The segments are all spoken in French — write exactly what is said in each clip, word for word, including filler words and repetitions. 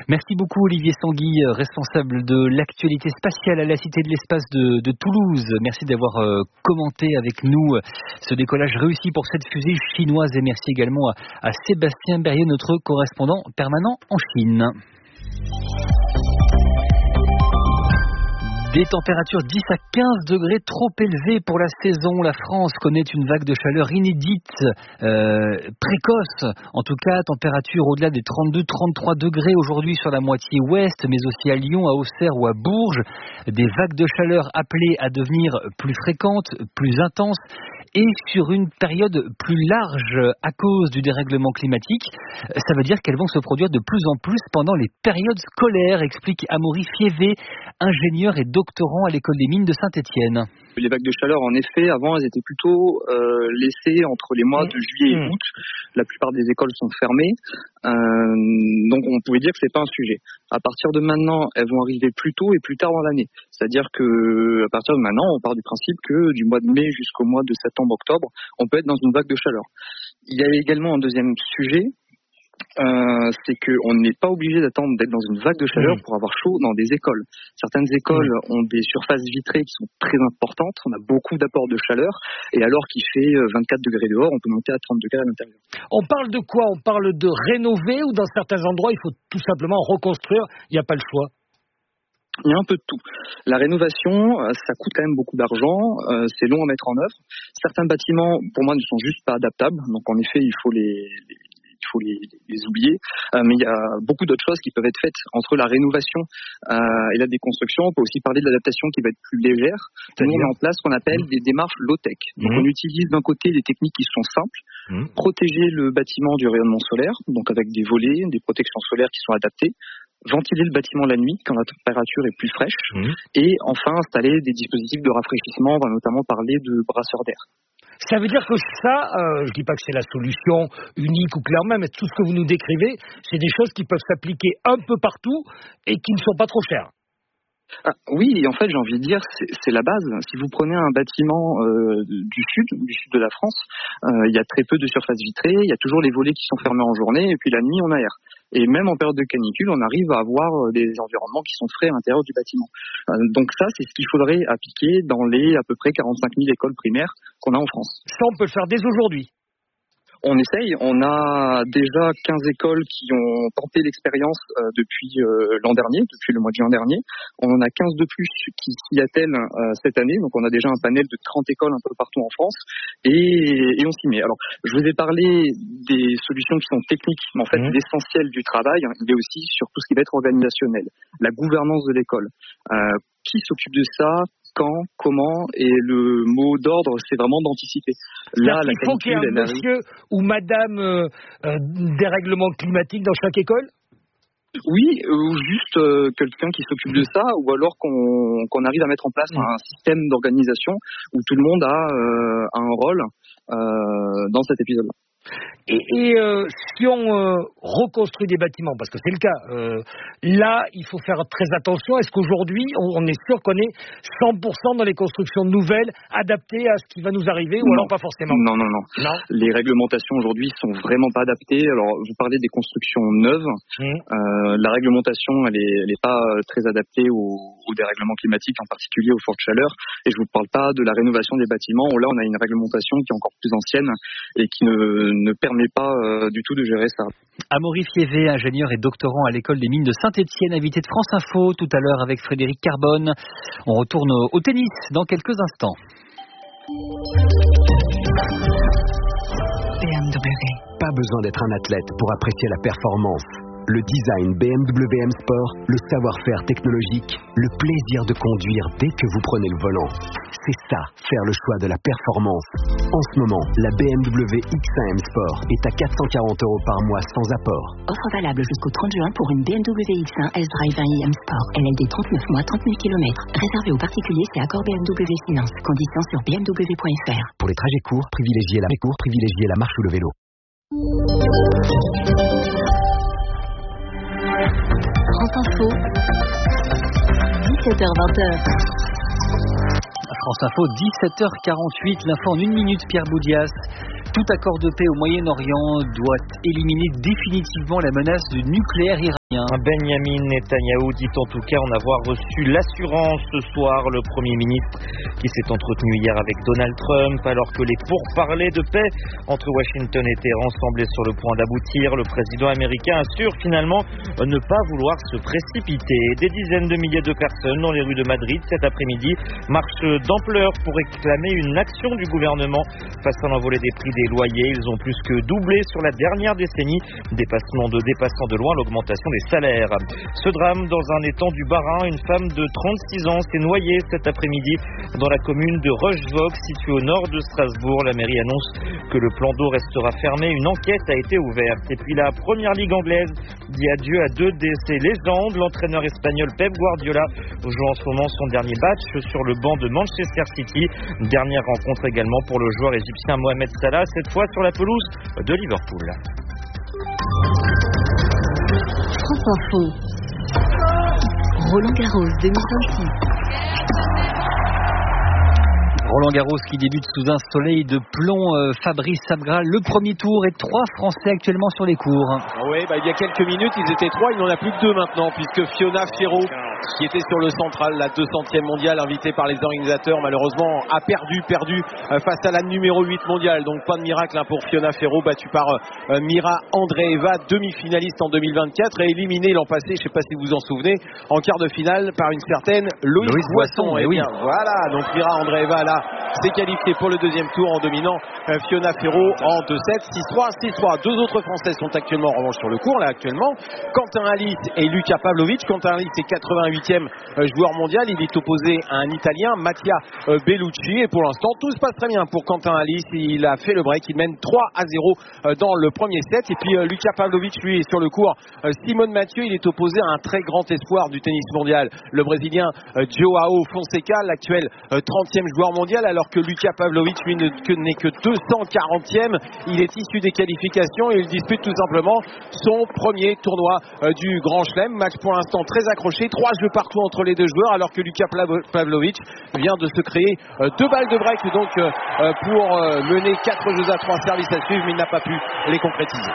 Merci beaucoup Olivier Sanguy, responsable de l'actualité spatiale à la Cité de l'Espace de, de Toulouse. Merci d'avoir euh, commenté avec nous ce décollage réussi pour cette fusée chinoise et merci également à, à Sébastien Berrier, notre correspondant permanent en Chine. Des températures dix à quinze degrés trop élevées pour la saison. La France connaît une vague de chaleur inédite, euh, précoce. En tout cas, température au-delà des trente-deux à trente-trois degrés aujourd'hui sur la moitié ouest, mais aussi à Lyon, à Auxerre ou à Bourges. Des vagues de chaleur appelées à devenir plus fréquentes, plus intenses et sur une période plus large à cause du dérèglement climatique. Ça veut dire qu'elles vont se produire de plus en plus pendant les périodes scolaires, explique Amaury Fievé, ingénieur et doctorant à l'école des mines de Saint-Étienne. Les vagues de chaleur, en effet, avant, elles étaient plutôt euh, laissées entre les mois de juillet et août. La plupart des écoles sont fermées, euh, donc on pouvait dire que c'est pas un sujet. À partir de maintenant, elles vont arriver plus tôt et plus tard dans l'année. C'est-à-dire que à partir de maintenant, on part du principe que du mois de mai jusqu'au mois de septembre-octobre, on peut être dans une vague de chaleur. Il y a également un deuxième sujet. Euh, c'est qu'on n'est pas obligé d'attendre d'être dans une vague de chaleur pour avoir chaud dans des écoles. Certaines écoles ont des surfaces vitrées qui sont très importantes, on a beaucoup d'apports de chaleur, et alors qu'il fait vingt-quatre degrés dehors, on peut monter à trente degrés à l'intérieur. On parle de quoi? On parle de rénover ou dans certains endroits, il faut tout simplement reconstruire, il n'y a pas le choix? Il y a un peu de tout. La rénovation, ça coûte quand même beaucoup d'argent, euh, c'est long à mettre en œuvre. Certains bâtiments, pour moi, ne sont juste pas adaptables, donc en effet, il faut les... les il faut les, les oublier, euh, mais il y a beaucoup d'autres choses qui peuvent être faites entre la rénovation euh, et la déconstruction. On peut aussi parler de l'adaptation qui va être plus légère. Nous, on met en place ce qu'on appelle mmh. des démarches low-tech. Donc, mmh. on utilise d'un côté des techniques qui sont simples, mmh. protéger le bâtiment du rayonnement solaire, donc avec des volets, des protections solaires qui sont adaptées, ventiler le bâtiment la nuit quand la température est plus fraîche, mmh. et enfin installer des dispositifs de rafraîchissement. On va notamment parler de brasseurs d'air. Ça veut dire que ça, euh, je dis pas que c'est la solution unique ou clairement, mais tout ce que vous nous décrivez, c'est des choses qui peuvent s'appliquer un peu partout et qui ne sont pas trop chères. Ah, oui, en fait, j'ai envie de dire, c'est, c'est la base. Si vous prenez un bâtiment euh, du sud, du sud de la France, euh, il y a très peu de surface vitrée, il y a toujours les volets qui sont fermés en journée, et puis la nuit, on aère. Et même en période de canicule, on arrive à avoir des environnements qui sont frais à l'intérieur du bâtiment. Euh, donc ça, c'est ce qu'il faudrait appliquer dans les à peu près quarante-cinq mille écoles primaires qu'on a en France. Ça, on peut le faire dès aujourd'hui. On essaye, on a déjà quinze écoles qui ont tenté l'expérience euh, depuis euh, l'an dernier, depuis le mois de juin dernier. On en a quinze de plus qui s'y attellent euh, cette année, donc on a déjà un panel de trente écoles un peu partout en France, et, et on s'y met. Alors, je vous ai parlé des solutions qui sont techniques, mais en fait, mmh. l'essentiel du travail, hein, il est aussi sur tout ce qui va être organisationnel, la gouvernance de l'école. Euh, qui s'occupe de ça? Quand, comment, et le mot d'ordre, c'est vraiment d'anticiper. Là, la il faut qu'il y ait un monsieur arrive... ou madame euh, euh, dérèglement climatique dans chaque école? Oui, ou juste euh, quelqu'un qui s'occupe de ça, ou alors qu'on, qu'on arrive à mettre en place mmh. un système d'organisation où tout le monde a euh, un rôle euh, dans cet épisode-là. Et, et euh, si on euh, reconstruit des bâtiments, parce que c'est le cas, euh, là, il faut faire très attention. Est-ce qu'aujourd'hui, on, on est sûr qu'on est cent pour cent dans les constructions nouvelles, adaptées à ce qui va nous arriver, ou non. alors pas forcément? Non, non, non, non. Les réglementations aujourd'hui sont vraiment pas adaptées. Alors, vous parlez des constructions neuves. Mmh. Euh, la réglementation, elle est, elle est pas très adaptée au, au dérèglement climatique, en particulier aux fortes chaleurs. Et je vous parle pas de la rénovation des bâtiments, où là, on a une réglementation qui est encore plus ancienne et qui ne, ne permet pas euh, du tout de gérer ça. Amaury Fievé, ingénieur et doctorant à l'école des mines de Saint-Étienne, invité de France Info tout à l'heure avec Frédéric Carbone. On retourne au tennis dans quelques instants. B M W. Pas besoin d'être un athlète pour apprécier la performance. Le design B M W M Sport, le savoir-faire technologique, le plaisir de conduire dès que vous prenez le volant. C'est ça, faire le choix de la performance. En ce moment, la B M W X un M Sport est à quatre cent quarante euros par mois sans apport. Offre valable jusqu'au trente juin pour une B M W X un S-Drive vingt i M Sport. L L D trente-neuf mois, trente mille kilomètres. Réservé aux particuliers, c'est accord B M W Finance. Conditions sur b m w point f r. Pour les trajets courts, privilégiez la, courts, privilégiez la marche ou le vélo. France Info, dix-sept heures vingt. France Info, dix-sept heures quarante-huit, l'info en une minute, Pierre Boudias. Tout accord de paix au Moyen-Orient doit éliminer définitivement la menace du nucléaire iranien. Benjamin Netanyahou dit en tout cas en avoir reçu l'assurance ce soir. Le Premier ministre qui s'est entretenu hier avec Donald Trump alors que les pourparlers de paix entre Washington et Téhéran semblaient sur le point d'aboutir. Le président américain assure finalement ne pas vouloir se précipiter. Des dizaines de milliers de personnes dans les rues de Madrid cet après-midi marchent d'ampleur pour réclamer une action du gouvernement face à l'envolée des prix des loyers. Ils ont plus que doublé sur la dernière décennie, dépassement de, dépassant de loin l'augmentation des salaires. Ce drame dans un étang du Bas-Rhin, une femme de trente-six ans s'est noyée cet après-midi dans la commune de Rochevaux, située au nord de Strasbourg. La mairie annonce que le plan d'eau restera fermé. Une enquête a été ouverte. Et puis la première ligue anglaise dit adieu à deux de ses légendes. L'entraîneur espagnol Pep Guardiola joue en ce moment son dernier match sur le banc de Manchester City. Dernière rencontre également pour le joueur égyptien Mohamed Salah, cette fois sur la pelouse de Liverpool. France Info. Roland Garros deux mille vingt-six. Roland Garros qui débute sous un soleil de plomb. euh, Fabrice Sabgral, le premier tour et trois Français actuellement sur les cours. Oui, bah, il y a quelques minutes, ils étaient trois, il n'en a plus que deux maintenant, puisque Fiona Ferro, qui était sur le central, la deux centième mondiale, invitée par les organisateurs, malheureusement a perdu, perdu euh, face à la numéro huit mondiale. Donc pas de miracle hein, pour Fiona Ferro, battue par euh, Mira Andreeva, demi-finaliste en deux mille vingt-quatre, et éliminée l'an passé, je ne sais pas si vous vous en souvenez, en quart de finale par une certaine Loïs, Loïs Boisson. Et eh bien, oui. Voilà, donc Mira Andreeva là s'est qualifiée pour le deuxième tour en dominant euh, Fiona Ferro en deux sept, six trois, six trois. Deux autres Français sont actuellement en revanche sur le cours, là actuellement, Quentin Halys et Luca Pavlovic. Quentin Halys est quatre-vingt-huitième euh, joueur mondial, il est opposé à un Italien, Mattia euh, Bellucci, et pour l'instant tout se passe très bien pour Quentin Halys. Il a fait le break, il mène trois à zéro euh, dans le premier set, et puis euh, Luca Pavlovic lui est sur le cours. euh, Simone Mathieu, il est opposé à un très grand espoir du tennis mondial, le Brésilien euh, Joao Fonseca, l'actuel euh, trentième joueur mondial, alors que Luca Pavlovic lui ne, que, n'est que deux cent quarantième. Il est issu des qualifications et il dispute tout simplement son premier tournoi euh, du Grand Chelem. Match pour l'instant très accroché, trois jeux partout entre les deux joueurs, alors que Luca Pavlovic vient de se créer euh, deux balles de break donc euh, pour euh, mener quatre jeux à trois, services à suivre, mais il n'a pas pu les concrétiser.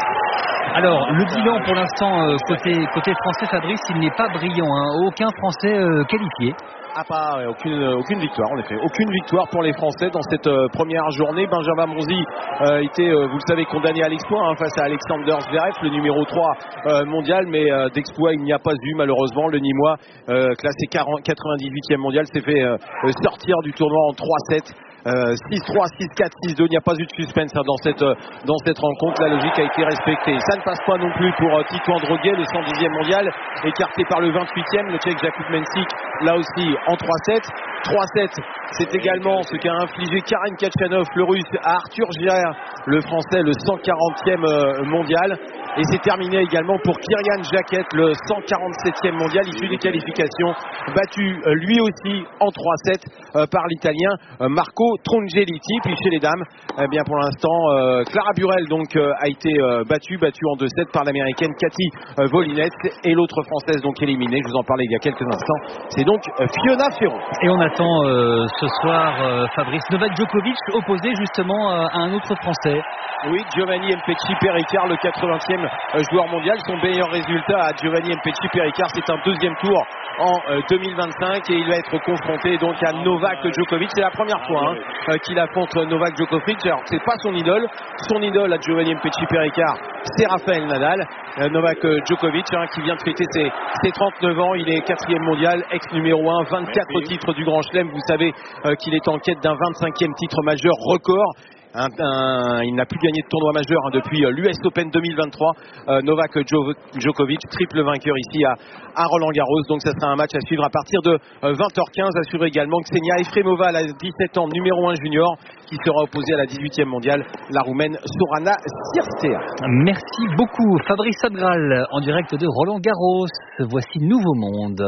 Alors, le bilan pour l'instant euh, côté, côté français, Fabrice, il n'est pas brillant, hein. Aucun Français euh, qualifié. Ah, pas ouais, aucune, aucune victoire en effet, aucune victoire pour les Français dans cette euh, première journée. Benjamin Bonzi euh, était, euh, vous le savez, condamné à l'exploit hein, face à Alexander Zverev, le numéro trois euh, mondial, mais euh, d'exploit il n'y a pas eu malheureusement. Le Nîmois, euh, classé quatre-vingt-dix-huitième mondial, s'est fait euh, sortir du tournoi en trois sept. Euh, six trois, six quatre, six deux, il n'y a pas eu de suspense hein, dans, cette, euh, dans cette rencontre. La logique a été respectée. Ça ne passe pas non plus pour euh, Tito Androguet, le cent dixième mondial, écarté par le vingt-huitième, le Tchèque Jakub Mensik, là aussi en trois sept. trois sept, c'est également ce qu'a infligé Karen Kachanov, le russe, à Arthur Gère, le français, le cent quarantième euh, mondial. Et c'est terminé également pour Kyrian Jaquet, le cent quarante-septième mondial, issu des qualifications, battu euh, lui aussi en trois sept euh, par l'italien euh, Marco Trungelliti. Puis chez les dames, eh bien pour l'instant, euh, Clara Burel donc euh, a été euh, battue, battue en deux sept par l'américaine Cathy euh, Volinette, et l'autre française donc éliminée, je vous en parlais il y a quelques instants, c'est donc euh, Fiona Ferro. Et on attend euh, ce soir euh, Fabrice Novak Djokovic opposé justement euh, à un autre Français. Oui, Giovanni Mpetshi Perricard, le quatre-vingtième joueur mondial. Son meilleur résultat à Giovanni Mpetshi Perricard, c'est un deuxième tour en euh, deux mille vingt-cinq, et il va être confronté donc à Novak Djokovic. C'est la première fois hein, euh, qu'il affronte Novak Djokovic. Alors c'est pas son idole, son idole à Giovanni Mpetshi Perricard, c'est Rafael Nadal. Euh, Novak Djokovic hein, qui vient de fêter ses, ses trente-neuf ans, il est quatrième mondial, ex numéro un, vingt-quatre titres du Grand Chelem. Vous savez euh, qu'il est en quête d'un vingt-cinquième titre majeur record. Un, un, il n'a plus gagné de tournoi majeur hein, depuis euh, l'U S Open deux mille vingt-trois. euh, Novak Djokovic, triple vainqueur ici à, à Roland Garros. Donc ça sera un match à suivre à partir de euh, vingt heures quinze. À suivre également Ksenia Efremova, à dix-sept ans, numéro un junior, qui sera opposée à la dix-huitième mondiale, la roumaine Sorana Cirstea. Merci beaucoup Fabrice Sabgral en direct de Roland Garros. Voici Nouveau Monde.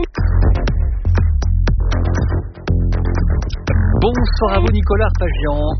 Bonsoir à vous Nicolas Arpagian.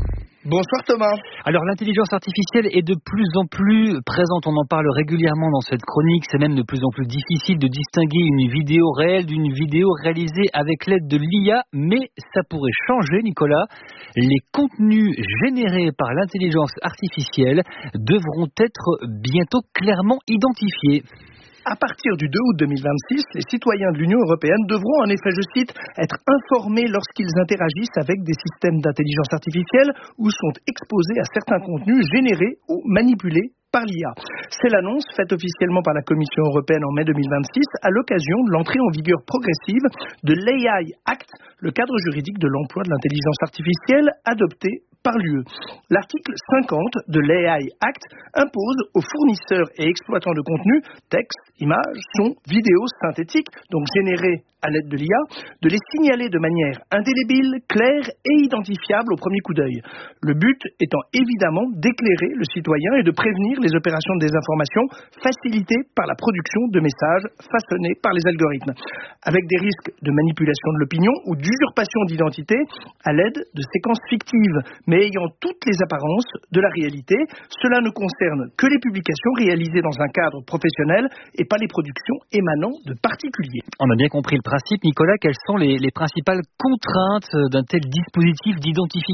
Bonsoir Thomas. Alors l'intelligence artificielle est de plus en plus présente, on en parle régulièrement dans cette chronique, c'est même de plus en plus difficile de distinguer une vidéo réelle d'une vidéo réalisée avec l'aide de l'I A, mais ça pourrait changer, Nicolas. Les contenus générés par l'intelligence artificielle devront être bientôt clairement identifiés. À partir du deux août deux mille vingt-six, les citoyens de l'Union européenne devront en effet, je cite, être informés lorsqu'ils interagissent avec des systèmes d'intelligence artificielle ou sont exposés à certains contenus générés ou manipulés par l'I A. C'est l'annonce faite officiellement par la Commission européenne en mai deux mille vingt-six à l'occasion de l'entrée en vigueur progressive de l'A I Act, le cadre juridique de l'emploi de l'intelligence artificielle adopté par l'U E. L'article cinquante de l'A I Act impose aux fournisseurs et exploitants de contenu, texte, images, sons, vidéos synthétiques, donc générés à l'aide de l'I A, de les signaler de manière indélébile, claire et identifiable au premier coup d'œil. Le but étant évidemment d'éclairer le citoyen et de prévenir les opérations de désinformation facilitées par la production de messages façonnés par les algorithmes, avec des risques de manipulation de l'opinion ou d'usurpation d'identité à l'aide de séquences fictives, mais ayant toutes les apparences de la réalité. Cela ne concerne que les publications réalisées dans un cadre professionnel et pas les productions émanant de particuliers. On a bien compris le principe, Nicolas. Quelles sont les, les principales contraintes d'un tel dispositif d'identification ?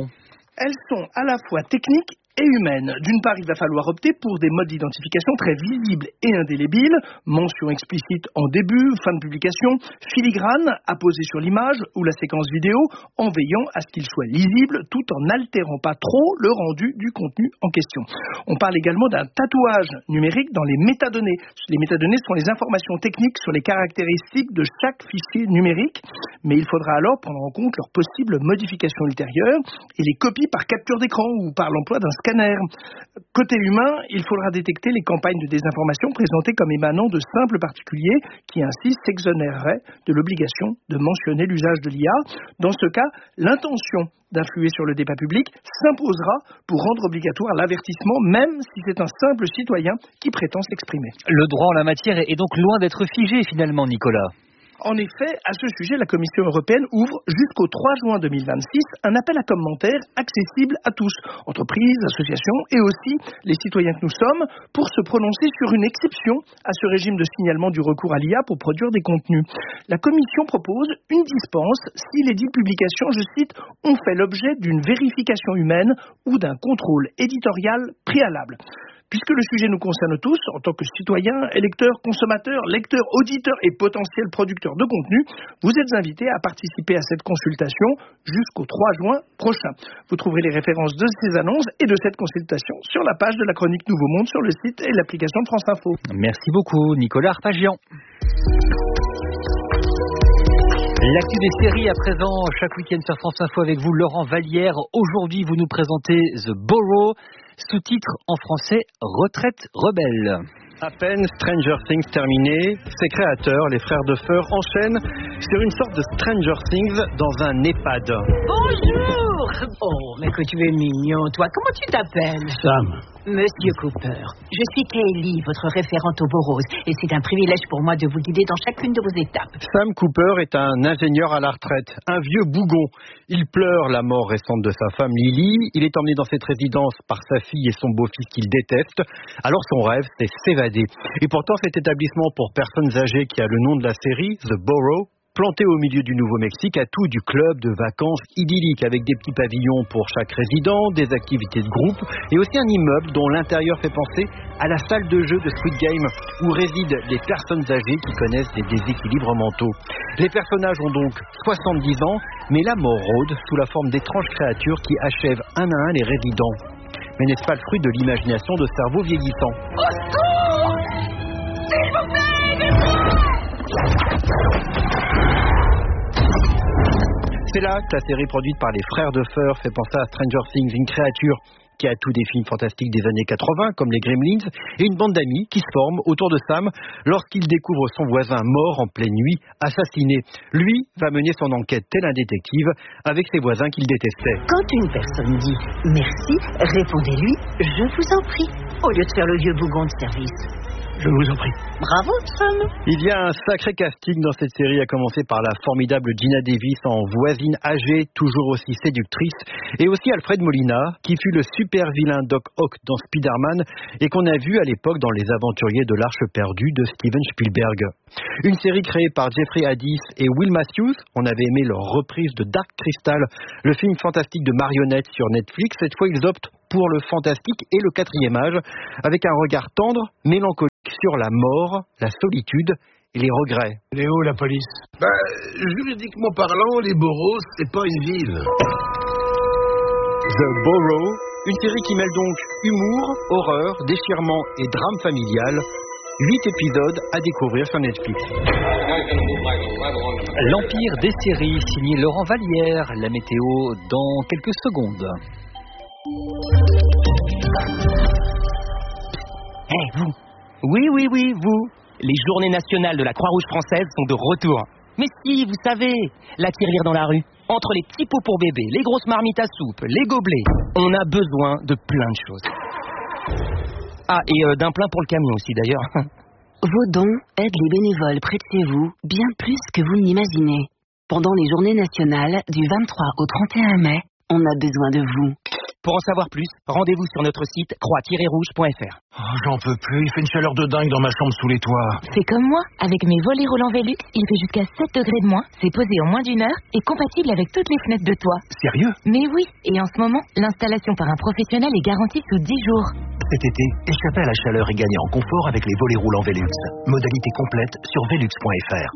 Elles sont à la fois techniques et humaine. D'une part, il va falloir opter pour des modes d'identification très visibles et indélébiles, mention explicite en début, fin de publication, filigrane apposée sur l'image ou la séquence vidéo, en veillant à ce qu'il soit lisible tout en n'altérant pas trop le rendu du contenu en question. On parle également d'un tatouage numérique dans les métadonnées. Les métadonnées sont les informations techniques sur les caractéristiques de chaque fichier numérique, mais il faudra alors prendre en compte leurs possibles modifications ultérieures et les copies par capture d'écran ou par l'emploi d'un scanner. Côté humain, il faudra détecter les campagnes de désinformation présentées comme émanant de simples particuliers qui ainsi s'exonéreraient de l'obligation de mentionner l'usage de l'I A. Dans ce cas, l'intention d'influer sur le débat public s'imposera pour rendre obligatoire l'avertissement, même si c'est un simple citoyen qui prétend s'exprimer. Le droit en la matière est donc loin d'être figé finalement, Nicolas. En effet, à ce sujet, la Commission européenne ouvre jusqu'au trois juin deux mille vingt-six un appel à commentaires accessible à tous, entreprises, associations et aussi les citoyens que nous sommes, pour se prononcer sur une exception à ce régime de signalement du recours à l'I A pour produire des contenus. La Commission propose une dispense si les dites publications, je cite, ont fait l'objet d'une vérification humaine ou d'un contrôle éditorial préalable. Puisque le sujet nous concerne tous, en tant que citoyens, électeurs, consommateurs, lecteurs, auditeurs et potentiels producteurs de contenu, vous êtes invités à participer à cette consultation jusqu'au trois juin prochain. Vous trouverez les références de ces annonces et de cette consultation sur la page de la chronique Nouveau Monde sur le site et l'application de France Info. Merci beaucoup, Nicolas Arpagian. L'actu des séries à présent, chaque week-end sur France Info avec vous, Laurent Vallière. Aujourd'hui, vous nous présentez The Borough, sous-titre en français Retraite rebelle. À peine Stranger Things terminé, ses créateurs, les frères Duffer, enchaînent sur une sorte de Stranger Things dans un EHPAD. Bonjour! Oh, mais que tu es mignon, toi. Comment tu t'appelles? Sam. Monsieur Cooper, je suis Kaylee, votre référente au Burroughs, et c'est un privilège pour moi de vous guider dans chacune de vos étapes. Sam Cooper est un ingénieur à la retraite, un vieux bougon. Il pleure la mort récente de sa femme Lily. Il est emmené dans cette résidence par sa fille et son beau-fils qu'il déteste. Alors son rêve, c'est s'évader. Et pourtant, cet établissement pour personnes âgées qui a le nom de la série, The Borough, planté au milieu du Nouveau-Mexique, a tout du club de vacances idyllique avec des petits pavillons pour chaque résident, des activités de groupe et aussi un immeuble dont l'intérieur fait penser à la salle de jeu de Squid Game où résident les personnes âgées qui connaissent des déséquilibres mentaux. Les personnages ont donc soixante-dix ans, mais la mort rôde sous la forme d'étranges créatures qui achèvent un à un les résidents. Mais n'est-ce pas le fruit de l'imagination de cerveaux vieillissants? Au secours! S'il vous plaît, aidez-moi! C'est là que la série produite par les frères Duffer fait penser à Stranger Things, une créature qui a tout des films fantastiques des années quatre-vingts, comme les Gremlins, et une bande d'amis qui se forme autour de Sam lorsqu'il découvre son voisin mort en pleine nuit, assassiné. Lui va mener son enquête tel un détective avec ses voisins qu'il détestait. Quand une personne dit merci, répondez-lui je vous en prie, au lieu de faire le vieux bougon de service. Je vous en prie. Bravo, Sam. Il y a un sacré casting dans cette série, à commencer par la formidable Gina Davis en voisine âgée, toujours aussi séductrice, et aussi Alfred Molina, qui fut le super vilain Doc Ock dans Spider-Man et qu'on a vu à l'époque dans Les Aventuriers de l'Arche perdue de Steven Spielberg. Une série créée par Jeffrey Addis et Will Matthews. On avait aimé leur reprise de Dark Crystal, le film fantastique de marionnettes sur Netflix. Cette fois, ils optent pour le fantastique et le quatrième âge, avec un regard tendre, mélancolique sur la mort, la solitude et les regrets. Léo, la police. Bah, juridiquement parlant, les Boroughs, c'est pas une ville. The Borough, une série qui mêle donc humour, horreur, déchirement et drame familial. Huit épisodes à découvrir sur Netflix. L'Empire des séries, signé Laurent Vallière. La météo dans quelques secondes. Eh, hey, vous. Oui, oui, oui, vous. Les journées nationales de la Croix-Rouge française sont de retour. Mais si, vous savez, la tirelire dans la rue, entre les petits pots pour bébé, les grosses marmites à soupe, les gobelets, on a besoin de plein de choses. Ah, et euh, d'un plein pour le camion aussi, d'ailleurs. Vos dons aident les bénévoles près de chez vous bien plus que vous ne l'imaginez. Pendant les journées nationales du vingt-trois au trente et un mai, on a besoin de vous. Pour en savoir plus, rendez-vous sur notre site croix tiret rouge point f r. Oh, j'en peux plus, il fait une chaleur de dingue dans ma chambre sous les toits. C'est comme moi, avec mes volets roulants Velux, il fait jusqu'à sept degrés de moins, c'est posé en moins d'une heure et compatible avec toutes les fenêtres de toit. Sérieux? Mais oui, et en ce moment, l'installation par un professionnel est garantie sous dix jours. Cet été, échappez à la chaleur et gagnez en confort avec les volets roulants Velux. Modalité complète sur velux point f r.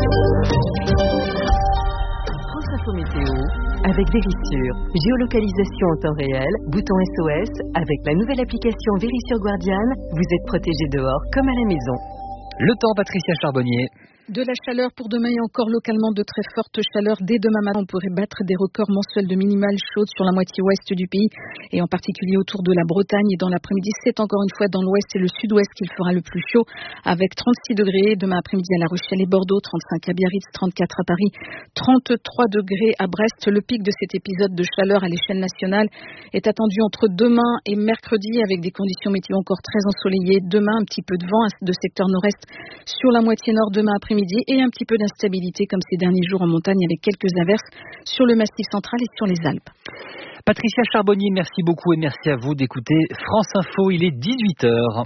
France Info Météo, avec Vérissure. Géolocalisation en temps réel, bouton S O S. Avec la nouvelle application Vérissure Guardian, vous êtes protégé dehors comme à la maison. Le temps, Patricia Charbonnier. De la chaleur pour demain et encore localement de très fortes chaleurs. Dès demain matin, on pourrait battre des records mensuels de minimales chaudes sur la moitié ouest du pays et en particulier autour de la Bretagne. Et dans l'après-midi, c'est encore une fois dans l'ouest et le sud-ouest qu'il fera le plus chaud avec trente-six degrés. Demain après-midi à La Rochelle et Bordeaux, trente-cinq à Biarritz, trente-quatre à Paris, trente-trois degrés à Brest. Le pic de cet épisode de chaleur à l'échelle nationale est attendu entre demain et mercredi avec des conditions météo encore très ensoleillées. Demain, un petit peu de vent de secteur nord-est sur la moitié nord demain après-midi. Et un petit peu d'instabilité comme ces derniers jours en montagne avec quelques averses sur le Massif central et sur les Alpes. Patricia Charbonnier, merci beaucoup et merci à vous d'écouter France Info, il est dix-huit heures.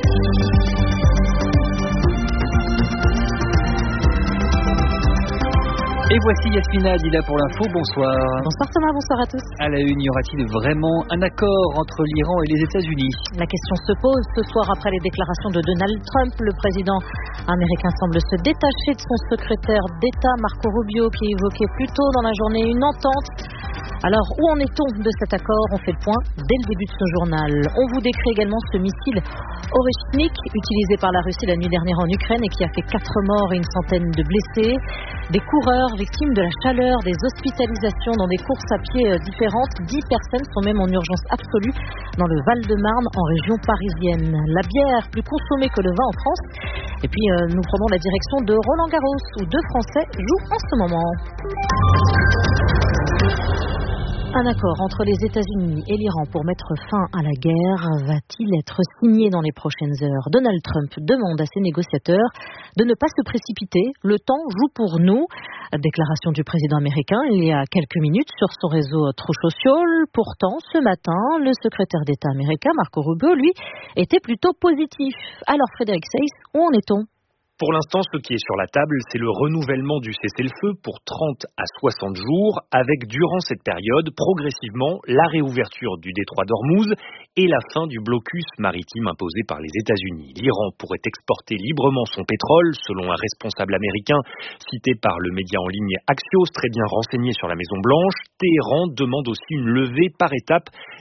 Et voici Yasmina Adila pour l'info, bonsoir. Bonsoir Thomas, bonsoir à tous. À la une, y aura-t-il vraiment un accord entre l'Iran et les États-Unis? La question se pose ce soir après les déclarations de Donald Trump. Le président américain semble se détacher de son secrétaire d'État Marco Rubio qui évoquait plus tôt dans la journée une entente. Alors, où en est-on de cet accord? On fait le point dès le début de ce journal. On vous décrit également ce missile Oreshnik utilisé par la Russie la nuit dernière en Ukraine et qui a fait quatre morts et une centaine de blessés. Des coureurs victimes de la chaleur, des hospitalisations dans des courses à pied différentes. Dix personnes sont même en urgence absolue dans le Val-de-Marne en région parisienne. La bière plus consommée que le vin en France. Et puis, euh, nous prenons la direction de Roland-Garros où deux Français jouent en ce moment. Un accord entre les États-Unis et l'Iran pour mettre fin à la guerre va-t-il être signé dans les prochaines heures? Donald Trump demande à ses négociateurs de ne pas se précipiter. Le temps joue pour nous. Déclaration du président américain il y a quelques minutes sur son réseau Truth Social. Pourtant, ce matin, le secrétaire d'État américain, Marco Rubio, lui, était plutôt positif. Alors, Frédéric Seyss, où en est-on? Pour l'instant, ce qui est sur la table, c'est le renouvellement du cessez-le-feu pour trente à soixante jours, avec durant cette période, progressivement, la réouverture du détroit d'Ormuz et la fin du blocus maritime imposé par les États-Unis. L'Iran pourrait exporter librement son pétrole, selon un responsable américain cité par le média en ligne Axios, très bien renseigné sur la Maison-Blanche. Téhéran demande aussi une levée par étapes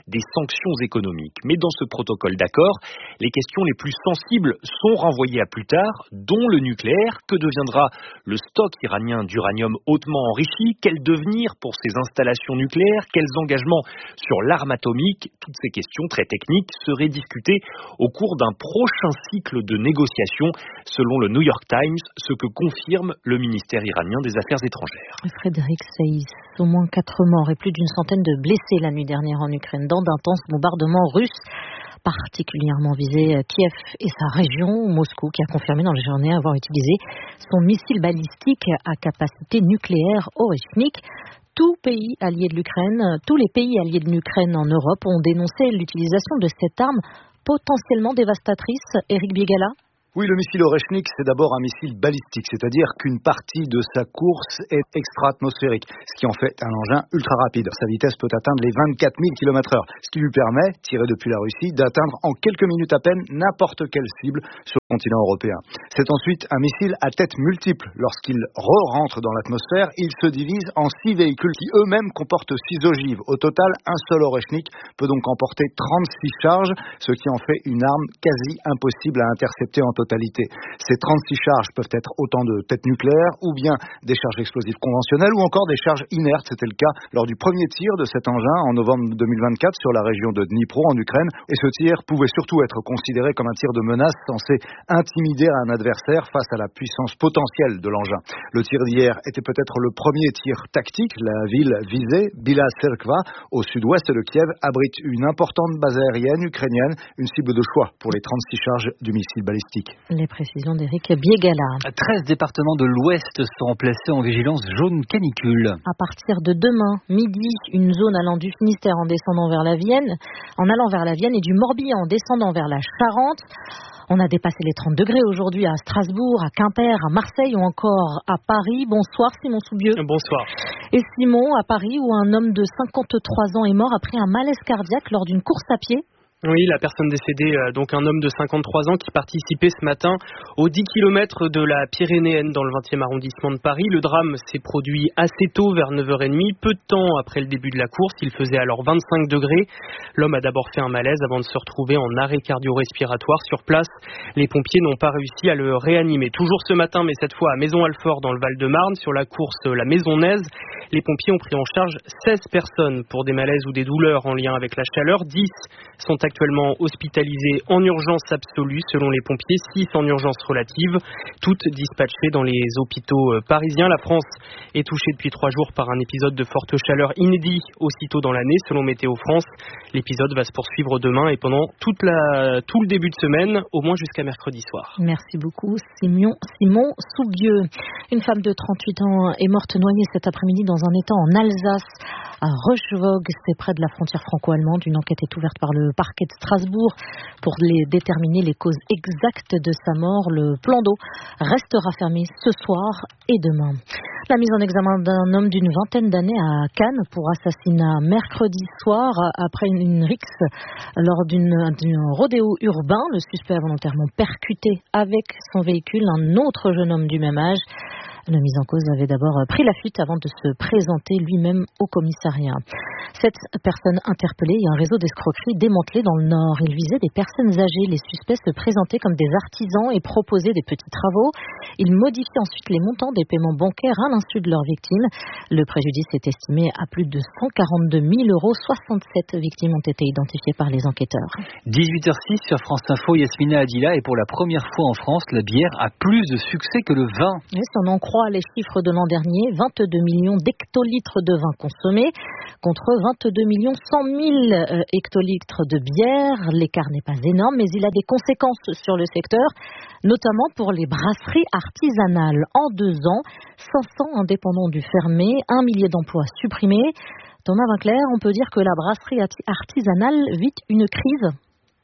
des sanctions économiques. Mais dans ce protocole d'accord, les questions les plus sensibles sont renvoyées à plus tard, dont le nucléaire. Que deviendra le stock iranien d'uranium hautement enrichi? Quel devenir pour ces installations nucléaires? Quels engagements sur l'arme atomique? Toutes ces questions très techniques seraient discutées au cours d'un prochain cycle de négociations, selon le New York Times, ce que confirme le ministère iranien des Affaires étrangères. Frédéric Saïs, au moins quatre morts et plus d'une centaine de blessés la nuit dernière en Ukraine dans d'intenses bombardements russes, particulièrement visé Kiev et sa région. Moscou qui a confirmé dans la journée avoir utilisé son missile balistique à capacité nucléaire Oreshnik. Tous pays alliés de l'Ukraine, tous les pays alliés de l'Ukraine en Europe ont dénoncé l'utilisation de cette arme potentiellement dévastatrice. Éric Biegala. Oui, le missile Oreshnik, c'est d'abord un missile balistique, c'est-à-dire qu'une partie de sa course est extra-atmosphérique, ce qui en fait un engin ultra rapide. Sa vitesse peut atteindre les vingt-quatre mille kilomètres heure, ce qui lui permet, tiré depuis la Russie, d'atteindre en quelques minutes à peine n'importe quelle cible sur le continent européen. C'est ensuite un missile à tête multiple. Lorsqu'il re-rentre dans l'atmosphère, il se divise en six véhicules qui eux-mêmes comportent six ogives. Au total, un seul Oreshnik peut donc emporter trente-six charges, ce qui en fait une arme quasi impossible à intercepter en totalité. Ces trente-six charges peuvent être autant de têtes nucléaires ou bien des charges explosives conventionnelles ou encore des charges inertes. C'était le cas lors du premier tir de cet engin en novembre deux mille vingt-quatre sur la région de Dnipro en Ukraine. Et ce tir pouvait surtout être considéré comme un tir de menace censé intimider un adversaire face à la puissance potentielle de l'engin. Le tir d'hier était peut-être le premier tir tactique. La ville visée, Bila Tserkva, au sud-ouest de Kiev, abrite une importante base aérienne ukrainienne, une cible de choix pour les trente-six charges du missile balistique. Les précisions d'Éric Biegala. treize départements de l'Ouest seront placés en vigilance jaune canicule. À partir de demain, midi, une zone allant du Finistère en descendant vers la Vienne, en allant vers la Vienne et du Morbihan en descendant vers la Charente. On a dépassé les trente degrés aujourd'hui à Strasbourg, à Quimper, à Marseille ou encore à Paris. Bonsoir Simon Soubieux. Bonsoir. Et Simon, à Paris où un homme de cinquante-trois ans est mort après un malaise cardiaque lors d'une course à pied. Oui, la personne décédée, donc un homme de cinquante-trois ans qui participait ce matin aux dix kilomètres de la Pyrénéenne dans le vingtième arrondissement de Paris. Le drame s'est produit assez tôt, vers neuf heures trente, peu de temps après le début de la course. Il faisait alors vingt-cinq degrés. L'homme a d'abord fait un malaise avant de se retrouver en arrêt cardio-respiratoire. Sur place, les pompiers n'ont pas réussi à le réanimer. Toujours ce matin, mais cette fois à Maison-Alfort dans le Val-de-Marne, sur la course La Maisonnaise, les pompiers ont pris en charge seize personnes pour des malaises ou des douleurs en lien avec la chaleur. dix sont actuellement hospitalisés en urgence absolue selon les pompiers, six en urgence relative, toutes dispatchées dans les hôpitaux parisiens. La France est touchée depuis trois jours par un épisode de forte chaleur inédit aussitôt dans l'année selon Météo France. L'épisode va se poursuivre demain et pendant toute la, tout le début de semaine, au moins jusqu'à mercredi soir. Merci beaucoup Simon, Simon Soubieux. Une femme de trente-huit ans est morte noyée cet après-midi dans un étang en Alsace, à Rochevogue, c'est près de la frontière franco-allemande. Une enquête est ouverte par le parquet de Strasbourg pour les déterminer les causes exactes de sa mort. Le plan d'eau restera fermé ce soir et demain. La mise en examen d'un homme d'une vingtaine d'années à Cannes pour assassinat mercredi soir après une rixe lors d'une, d'un rodéo urbain. Le suspect a volontairement percuté avec son véhicule un autre jeune homme du même âge. Le mis en cause avait d'abord pris la fuite avant de se présenter lui-même au commissariat. Cette personne interpellée et un réseau d'escroquerie démantelé dans le Nord. Il visait des personnes âgées. Les suspects se présentaient comme des artisans et proposaient des petits travaux. Ils modifiaient ensuite les montants des paiements bancaires à l'insu de leurs victimes. Le préjudice est estimé à plus de cent quarante-deux mille euros. soixante-sept victimes ont été identifiées par les enquêteurs. dix-huit heures six sur France Info, Yasmina Adila. Et pour la première fois en France, la bière a plus de succès que le vin. Et si on en croit les chiffres de l'an dernier, vingt-deux millions d'hectolitres de vin consommés contre vingt-deux millions cent mille hectolitres de bière. L'écart n'est pas énorme, mais il a des conséquences sur le secteur, notamment pour les brasseries artisanales. En deux ans, cinq cents indépendants du fermé, un millier d'emplois supprimés. Thomas Vinclair, on peut dire que la brasserie artisanale vit une crise.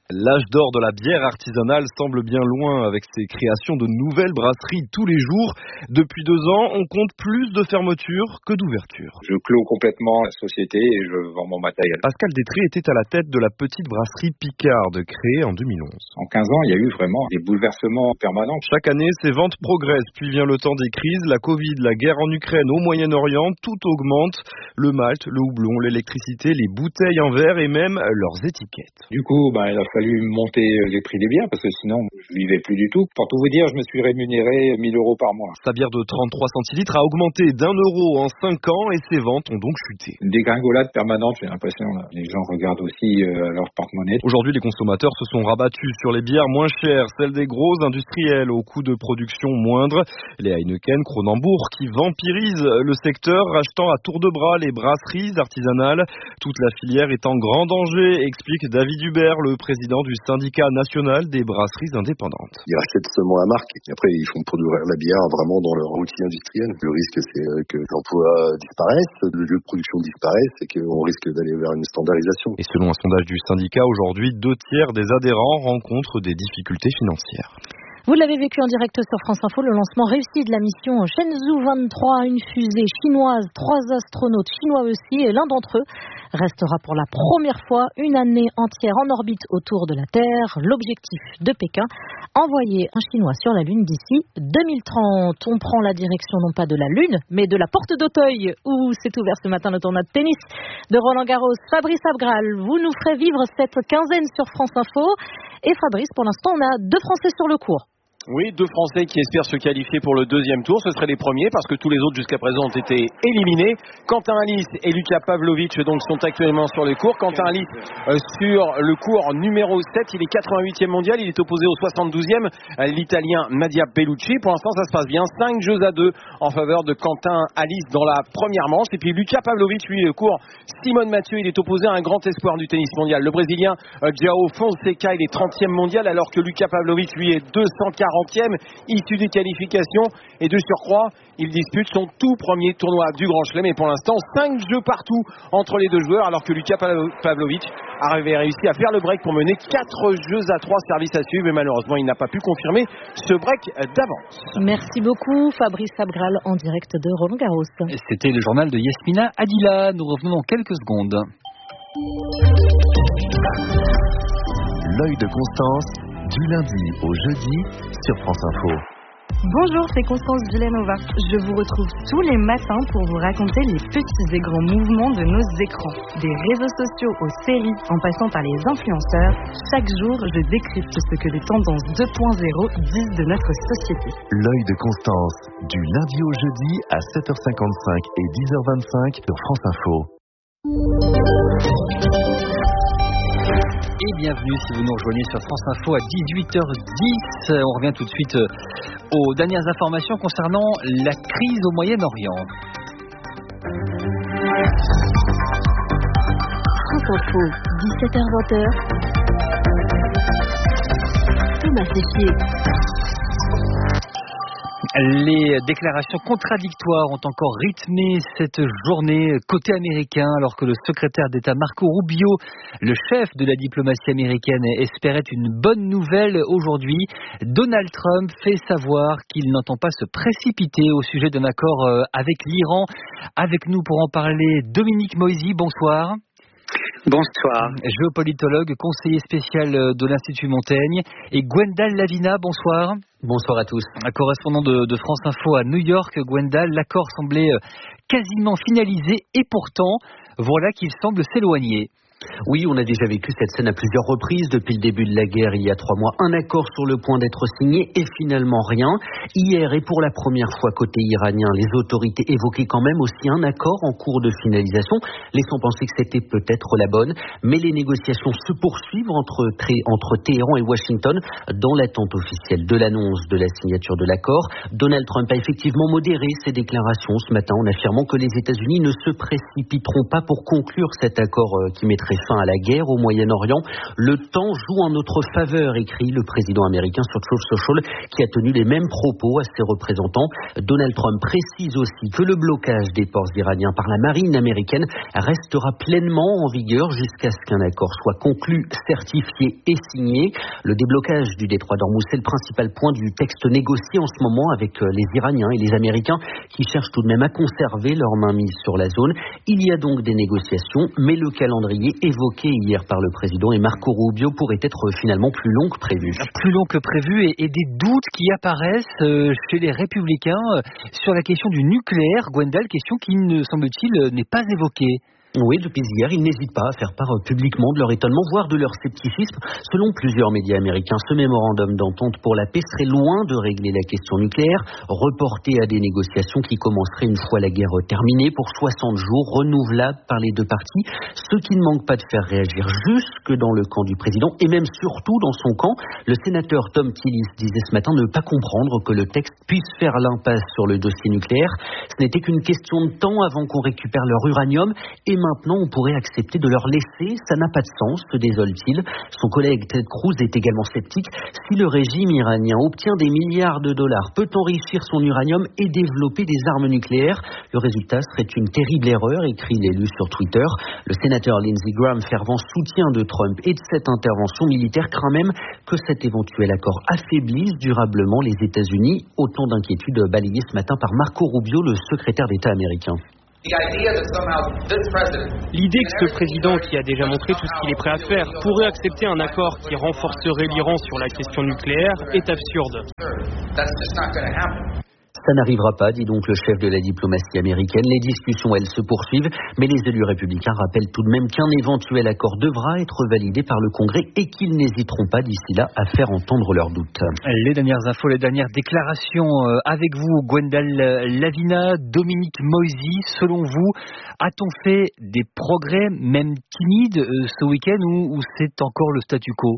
L'âge d'or de la bière artisanale semble bien loin avec ses créations de nouvelles brasseries tous les jours. Depuis deux ans, on compte plus de fermetures que d'ouvertures. Je clôt complètement la société et je vends mon matériel. Pascal Détré était à la tête de la petite brasserie Picard, créée en deux mille onze. En quinze ans, il y a eu vraiment des bouleversements permanents. Chaque année, ses ventes progressent, puis vient le temps des crises, la Covid, la guerre en Ukraine, au Moyen-Orient, tout augmente. Le malt, le houblon, l'électricité, les bouteilles en verre et même leurs étiquettes. Du coup, ben, il a fallu monter les prix des bières parce que sinon, je vivais plus du tout. Pour tout vous dire, je me suis rémunéré mille euros par mois. Sa bière de trente-trois centilitres a augmenté d'un euro en cinq ans et ses ventes ont donc chuté. Une dégringolade permanente, j'ai l'impression. Là. Les gens regardent aussi euh, leur porte-monnaie. Aujourd'hui, les consommateurs se sont rabattus sur les bières moins chères, celles des gros industriels aux coûts de production moindres. Les Heineken, Kronenbourg qui vampirisent le secteur, rachetant à tour de bras les brasseries artisanales. Toute la filière est en grand danger, explique David Hubert, le président du syndicat national des brasseries indépendantes. Ils rachètent seulement la marque et après ils font produire la bière vraiment dans leur outil industriel. Le risque c'est que l'emploi disparaisse, le lieu de production disparaisse et qu'on risque d'aller vers une standardisation. Et selon un sondage du syndicat, aujourd'hui, deux tiers des adhérents rencontrent des difficultés financières. Vous l'avez vécu en direct sur France Info, le lancement réussi de la mission Shenzhou vingt-trois, une fusée chinoise, trois astronautes chinois aussi, et l'un d'entre eux restera pour la première fois une année entière en orbite autour de la Terre. L'objectif de Pékin, envoyer un Chinois sur la Lune d'ici deux mille trente. On prend la direction non pas de la Lune, mais de la porte d'Auteuil, où s'est ouvert ce matin le tournoi de tennis de Roland Garros. Fabrice Abgral, vous nous ferez vivre cette quinzaine sur France Info. Et Fabrice, pour l'instant, on a deux Français sur le court. Oui, deux Français qui espèrent se qualifier pour le deuxième tour. Ce seraient les premiers parce que tous les autres jusqu'à présent ont été éliminés. Quentin Halys et Luka Pavlovic donc sont actuellement sur les cours. Quentin Halys euh, sur le cours numéro sept, il est quatre-vingt-huitième mondial. Il est opposé au soixante-douzième, euh, l'Italien Nadia Bellucci. Pour l'instant, ça se passe bien. cinq jeux à deux en faveur de Quentin Halys dans la première manche. Et puis Luka Pavlovic, lui, le cours Simone Mathieu, il est opposé à un grand espoir du tennis mondial. Le Brésilien euh, João Fonseca, il est trentième mondial alors que Luka Pavlovic, lui, est deux cent quarantième, issu des qualifications, et de surcroît, il dispute son tout premier tournoi du Grand Chelem. Et pour l'instant, cinq jeux partout entre les deux joueurs, alors que Luka Pavlovic avait réussi à faire le break pour mener quatre jeux à trois services à suivre, mais malheureusement, il n'a pas pu confirmer ce break d'avance. Merci beaucoup, Fabrice Abgral, en direct de Roland Garros. C'était le journal de Yasmina Adila. Nous revenons dans quelques secondes. L'œil de Constance, du lundi au jeudi sur France Info. Bonjour, c'est Constance Villanova. Je vous retrouve tous les matins pour vous raconter les petits et grands mouvements de nos écrans. Des réseaux sociaux aux séries, en passant par les influenceurs, chaque jour, je décrypte ce que les tendances deux point zéro disent de notre société. L'œil de Constance, du lundi au jeudi à sept heures cinquante-cinq et dix heures vingt-cinq sur France Info. Et bienvenue si vous nous rejoignez sur France Info à dix-huit heures dix. On revient tout de suite aux dernières informations concernant la crise au Moyen-Orient. France Info, dix-sept heures vingt. Thomas Séchier. Les déclarations contradictoires ont encore rythmé cette journée côté américain, alors que le secrétaire d'État Marco Rubio, le chef de la diplomatie américaine, espérait une bonne nouvelle aujourd'hui. Donald Trump fait savoir qu'il n'entend pas se précipiter au sujet d'un accord avec l'Iran. Avec nous pour en parler, Dominique Moisy, bonsoir. Bonsoir. Géopolitologue, conseiller spécial de l'Institut Montaigne. Et Gwendal Lavina, bonsoir. Bonsoir à tous. Un correspondant de, de France Info à New York, Gwendal, l'accord semblait quasiment finalisé et pourtant, voilà qu'il semble s'éloigner. Oui, on a déjà vécu cette scène à plusieurs reprises depuis le début de la guerre il y a trois mois. Un accord sur le point d'être signé et finalement rien. Hier et pour la première fois côté iranien, les autorités évoquaient quand même aussi un accord en cours de finalisation, laissant penser que c'était peut-être la bonne. Mais les négociations se poursuivent entre, entre Téhéran et Washington dans l'attente officielle de l'annonce de la signature de l'accord. Donald Trump a effectivement modéré ses déclarations ce matin en affirmant que les États-Unis ne se précipiteront pas pour conclure cet accord qui mettrait mettrait fin à la guerre au Moyen-Orient. Le temps joue en notre faveur, écrit le président américain sur Truth Social, qui a tenu les mêmes propos à ses représentants. Donald Trump précise aussi que le blocage des ports iraniens par la marine américaine restera pleinement en vigueur jusqu'à ce qu'un accord soit conclu, certifié et signé. Le déblocage du détroit d'Ormuz, c'est le principal point du texte négocié en ce moment avec les Iraniens et les Américains qui cherchent tout de même à conserver leur mainmise sur la zone. Il y a donc des négociations, mais le calendrier évoqué hier par le président et Marco Rubio pourrait être finalement plus long que prévu. Plus long que prévu et, et des doutes qui apparaissent euh, chez les Républicains euh, sur la question du nucléaire. Gwendal, question qui, ne semble-t-il, n'est pas évoquée. Oui, depuis hier, ils n'hésitent pas à faire part publiquement de leur étonnement, voire de leur scepticisme. Selon plusieurs médias américains, ce mémorandum d'entente pour la paix serait loin de régler la question nucléaire, reporté à des négociations qui commenceraient une fois la guerre terminée pour soixante jours, renouvelables par les deux parties. Ce qui ne manque pas de faire réagir jusque dans le camp du président, et même surtout dans son camp. Le sénateur Tom Tillis disait ce matin ne pas comprendre que le texte puisse faire l'impasse sur le dossier nucléaire. Ce n'était qu'une question de temps avant qu'on récupère leur uranium, et maintenant on pourrait accepter de leur laisser, ça n'a pas de sens, se désole-t-il. Son collègue Ted Cruz est également sceptique. Si le régime iranien obtient des milliards de dollars, peut enrichir son uranium et développer des armes nucléaires, le résultat serait une terrible erreur, écrit l'élu sur Twitter. Le sénateur Lindsey Graham, fervent soutien de Trump et de cette intervention militaire, craint même que cet éventuel accord affaiblisse durablement les États-Unis. Autant d'inquiétudes balayées ce matin par Marco Rubio, le secrétaire d'État américain. L'idée que ce président, qui a déjà montré tout ce qu'il est prêt à faire, pourrait accepter un accord qui renforcerait l'Iran sur la question nucléaire est absurde. Ça n'arrivera pas, dit donc le chef de la diplomatie américaine. Les discussions, elles, se poursuivent, mais les élus républicains rappellent tout de même qu'un éventuel accord devra être validé par le Congrès et qu'ils n'hésiteront pas d'ici là à faire entendre leurs doutes. Les dernières infos, les dernières déclarations avec vous, Gwendal Lavina, Dominique Moisy. Selon vous, a-t-on fait des progrès, même timides, ce week-end ou, ou c'est encore le statu quo?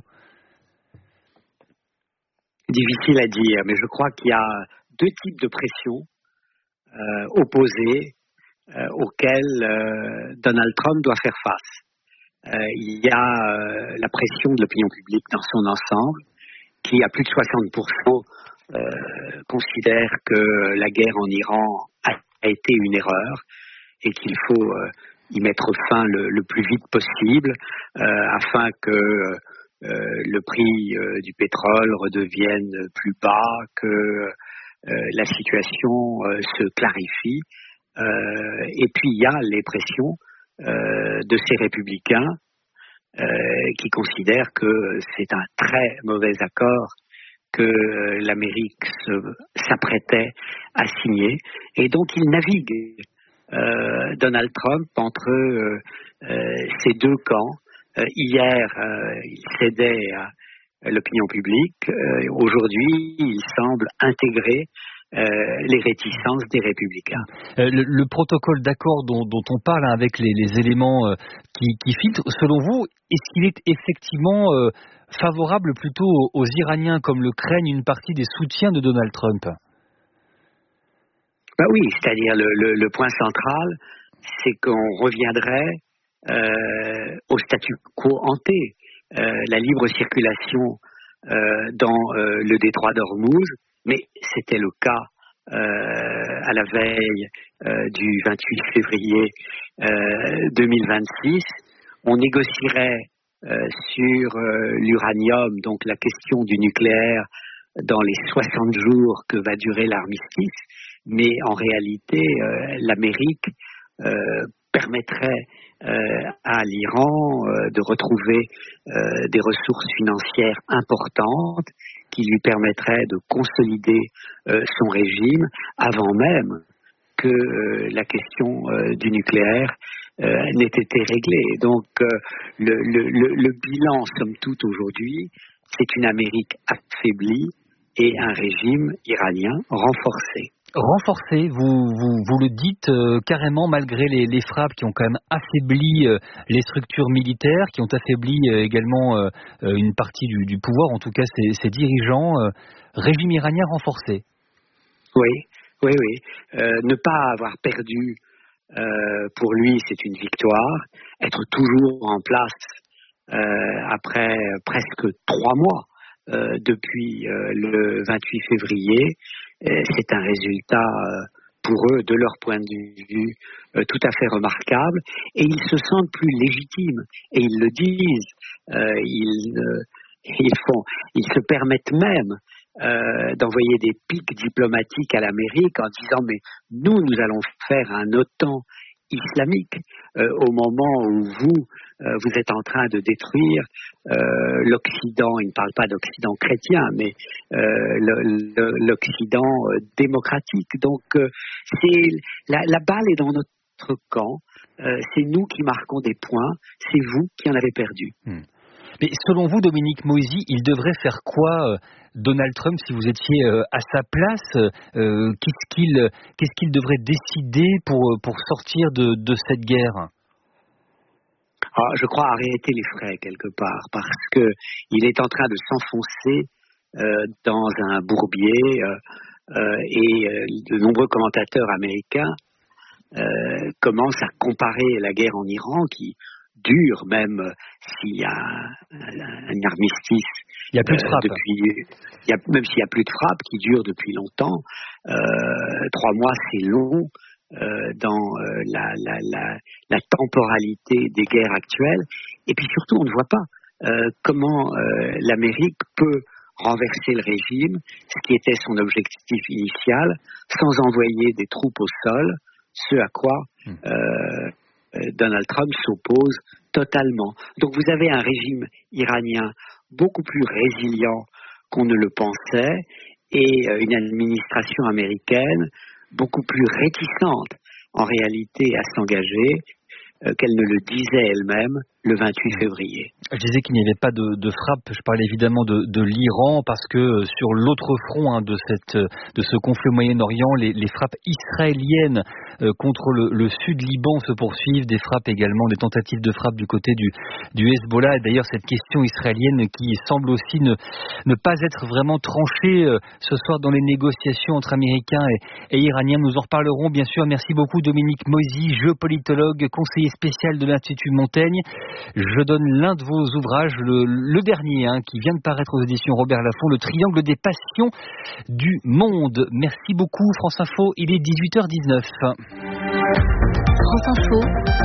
Difficile à dire, mais je crois qu'il y a deux types de pression euh, opposées euh, auxquelles euh, Donald Trump doit faire face. Euh, il y a euh, la pression de l'opinion publique dans son ensemble, qui à plus de soixante pour cent euh, considère que la guerre en Iran a, a été une erreur et qu'il faut euh, y mettre fin le, le plus vite possible euh, afin que euh, le prix euh, du pétrole redevienne plus bas, que Euh, la situation euh, se clarifie euh, et puis il y a les pressions euh, de ces républicains euh, qui considèrent que c'est un très mauvais accord que l'Amérique se, s'apprêtait à signer et donc il navigue euh, Donald Trump entre euh, euh, ces deux camps. Euh, hier euh, il cédait à l'opinion publique. Euh, aujourd'hui, il semble intégrer euh, les réticences des républicains. Euh, le, le protocole d'accord dont, dont on parle hein, avec les, les éléments euh, qui, qui filtrent, selon vous, est-ce qu'il est effectivement euh, favorable plutôt aux, aux Iraniens, comme le craignent une partie des soutiens de Donald Trump? Ben oui, c'est-à-dire le, le, le point central, c'est qu'on reviendrait euh, au statu quo ante. Euh, la libre circulation euh, dans euh, le détroit d'Ormuz, mais c'était le cas euh, à la veille euh, du vingt-huit février euh, deux mille vingt-six. On négocierait euh, sur euh, l'uranium, donc la question du nucléaire, dans les soixante jours que va durer l'armistice, mais en réalité, euh, l'Amérique euh, permettrait Euh, à l'Iran euh, de retrouver euh, des ressources financières importantes qui lui permettraient de consolider euh, son régime avant même que euh, la question euh, du nucléaire euh, n'ait été réglée. Donc euh, le, le, le, le bilan, somme toute, aujourd'hui, c'est une Amérique affaiblie et un régime iranien renforcé. Renforcé, vous, vous, vous le dites euh, carrément, malgré les, les frappes qui ont quand même affaibli euh, les structures militaires, qui ont affaibli euh, également euh, une partie du, du pouvoir, en tout cas ses, ses dirigeants, euh, régime iranien renforcé. Oui, oui, oui. Euh, ne pas avoir perdu euh, pour lui, c'est une victoire. Être toujours en place euh, après presque trois mois euh, depuis euh, le vingt-huit février, euh, c'est un résultat euh, pour eux, de leur point de vue, euh, tout à fait remarquable. Et ils se sentent plus légitimes. Et ils le disent. Euh, ils, euh, ils font, ils se permettent même Euh, d'envoyer des pics diplomatiques à l'Amérique en disant mais nous, nous allons faire un OTAN islamique euh, au moment où vous, euh, vous êtes en train de détruire euh, l'Occident, il ne parle pas d'Occident chrétien, mais euh, le, le, l'Occident euh, démocratique. Donc euh, c'est, la, la balle est dans notre camp, euh, c'est nous qui marquons des points, c'est vous qui en avez perdu. Hmm. Mais selon vous, Dominique Moïse, il devrait faire quoi, euh, Donald Trump, si vous étiez euh, à sa place euh, qu'est-ce qu'il, qu'est-ce qu'il devrait décider pour, pour sortir de, de cette guerre? Ah, je crois arrêter les frais quelque part, parce que il est en train de s'enfoncer euh, dans un bourbier euh, euh, et euh, de nombreux commentateurs américains euh, commencent à comparer la guerre en Iran qui dure même s'il y a un, un armistice. Il n'y a plus de frappe. Euh, depuis, il y a, même s'il n'y a plus de frappe qui dure depuis longtemps, euh, trois mois c'est long euh, dans euh, la, la, la, la temporalité des guerres actuelles. Et puis surtout, on ne voit pas euh, comment euh, l'Amérique peut renverser le régime, ce qui était son objectif initial, sans envoyer des troupes au sol, ce à quoi euh, Donald Trump s'oppose totalement. Donc vous avez un régime iranien beaucoup plus résilient qu'on ne le pensait et une administration américaine beaucoup plus réticente en réalité à s'engager euh, qu'elle ne le disait elle-même le vingt-huit février. Je disais qu'il n'y avait pas de, de frappe, je parlais évidemment de, de l'Iran, parce que sur l'autre front hein, de, cette, de ce conflit au Moyen-Orient, les, les frappes israéliennes euh, contre le, le sud-Liban se poursuivent, des frappes également, des tentatives de frappe du côté du, du Hezbollah, et d'ailleurs cette question israélienne qui semble aussi ne, ne pas être vraiment tranchée euh, ce soir dans les négociations entre Américains et, et Iraniens. Nous en reparlerons bien sûr. Merci beaucoup Dominique Moisy, géopolitologue, conseiller spécial de l'Institut Montaigne. Je donne l'un de vos ouvrages, le, le dernier, hein, qui vient de paraître aux éditions Robert Laffont, Le Triangle des passions du monde. Merci beaucoup France Info, il est dix-huit heures dix-neuf. France Info,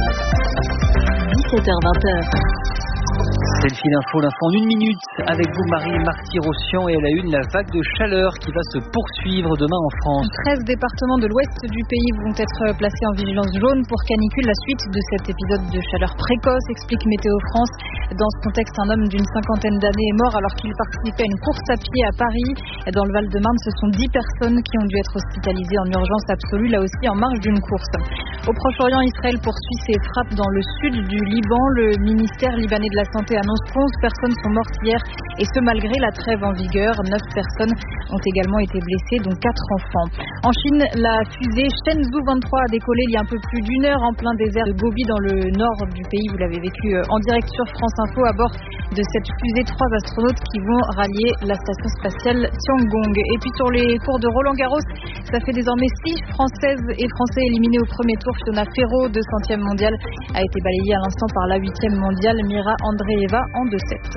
dix-sept heures vingt. C'est le fil info, l'info en une minute avec vous Marie Marty-Rossian et à la une la vague de chaleur qui va se poursuivre demain en France. treize départements de l'ouest du pays vont être placés en vigilance jaune pour canicule. La suite de cet épisode de chaleur précoce, explique Météo France. Dans ce contexte, un homme d'une cinquantaine d'années est mort alors qu'il participait à une course à pied à Paris. Dans le Val-de-Marne, ce sont dix personnes qui ont dû être hospitalisées en urgence absolue, là aussi en marge d'une course. Au Proche-Orient, Israël poursuit ses frappes dans le sud du Liban. Le ministère libanais de la Santé annonce qu'onze personnes sont mortes hier, et ce malgré la trêve en vigueur. neuf personnes ont également été blessées, dont quatre enfants. En Chine, la fusée Shenzhou vingt-trois a décollé il y a un peu plus d'une heure en plein désert de Gobi dans le nord du pays. Vous l'avez vécu en direct sur France Info. À bord de cette fusée, trois astronautes qui vont rallier la station spatiale Tiangong. Et puis sur les cours de Roland Garros, ça fait désormais six Françaises et Français éliminés au premier tour. Fiona Ferro, deux centième mondiale, a été balayée à l'instant par la huitième mondiale Mira Andreeva en deux sept.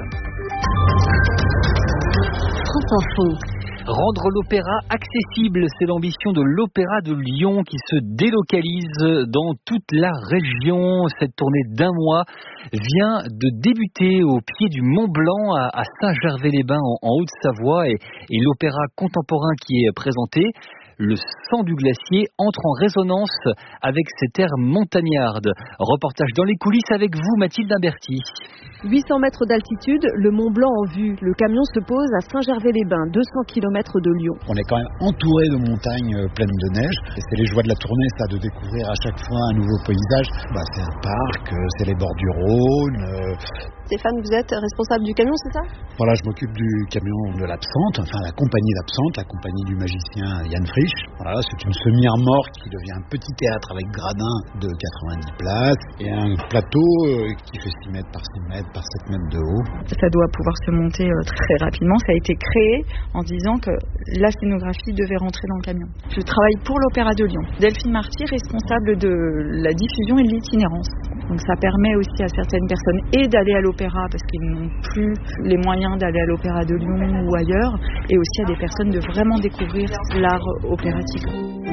France Info. Rendre l'opéra accessible, c'est l'ambition de l'Opéra de Lyon qui se délocalise dans toute la région. Cette tournée d'un mois vient de débuter au pied du Mont Blanc à Saint-Gervais-les-Bains en, en Haute-Savoie et, et l'opéra contemporain qui est présenté, Le sang du glacier, entre en résonance avec ces terres montagnardes. Reportage dans les coulisses avec vous, Mathilde Imberti. huit cents mètres d'altitude, le Mont Blanc en vue. Le camion se pose à Saint-Gervais-les-Bains, deux cents kilomètres de Lyon. On est quand même entouré de montagnes pleines de neige. Et c'est les joies de la tournée, ça, de découvrir à chaque fois un nouveau paysage. Bah, c'est un parc, c'est les bords du Rhône, Stéphane, vous êtes responsable du camion, c'est ça? Voilà, je m'occupe du camion de l'absente, enfin la compagnie d'absente, la compagnie du magicien Yann Frisch. Voilà, c'est une semi-remorque qui devient un petit théâtre avec gradin de quatre-vingt-dix places et un plateau euh, qui fait six mètres par six mètres par sept mètres de haut. Ça doit pouvoir se monter euh, très rapidement. Ça a été créé en disant que la scénographie devait rentrer dans le camion. Je travaille pour l'Opéra de Lyon. Delphine Marty, responsable de la diffusion et de l'itinérance. Donc ça permet aussi à certaines personnes et d'aller à l'opéra parce qu'ils n'ont plus les moyens d'aller à l'Opéra de Lyon ou ailleurs, et aussi à des personnes de vraiment découvrir l'art opératique.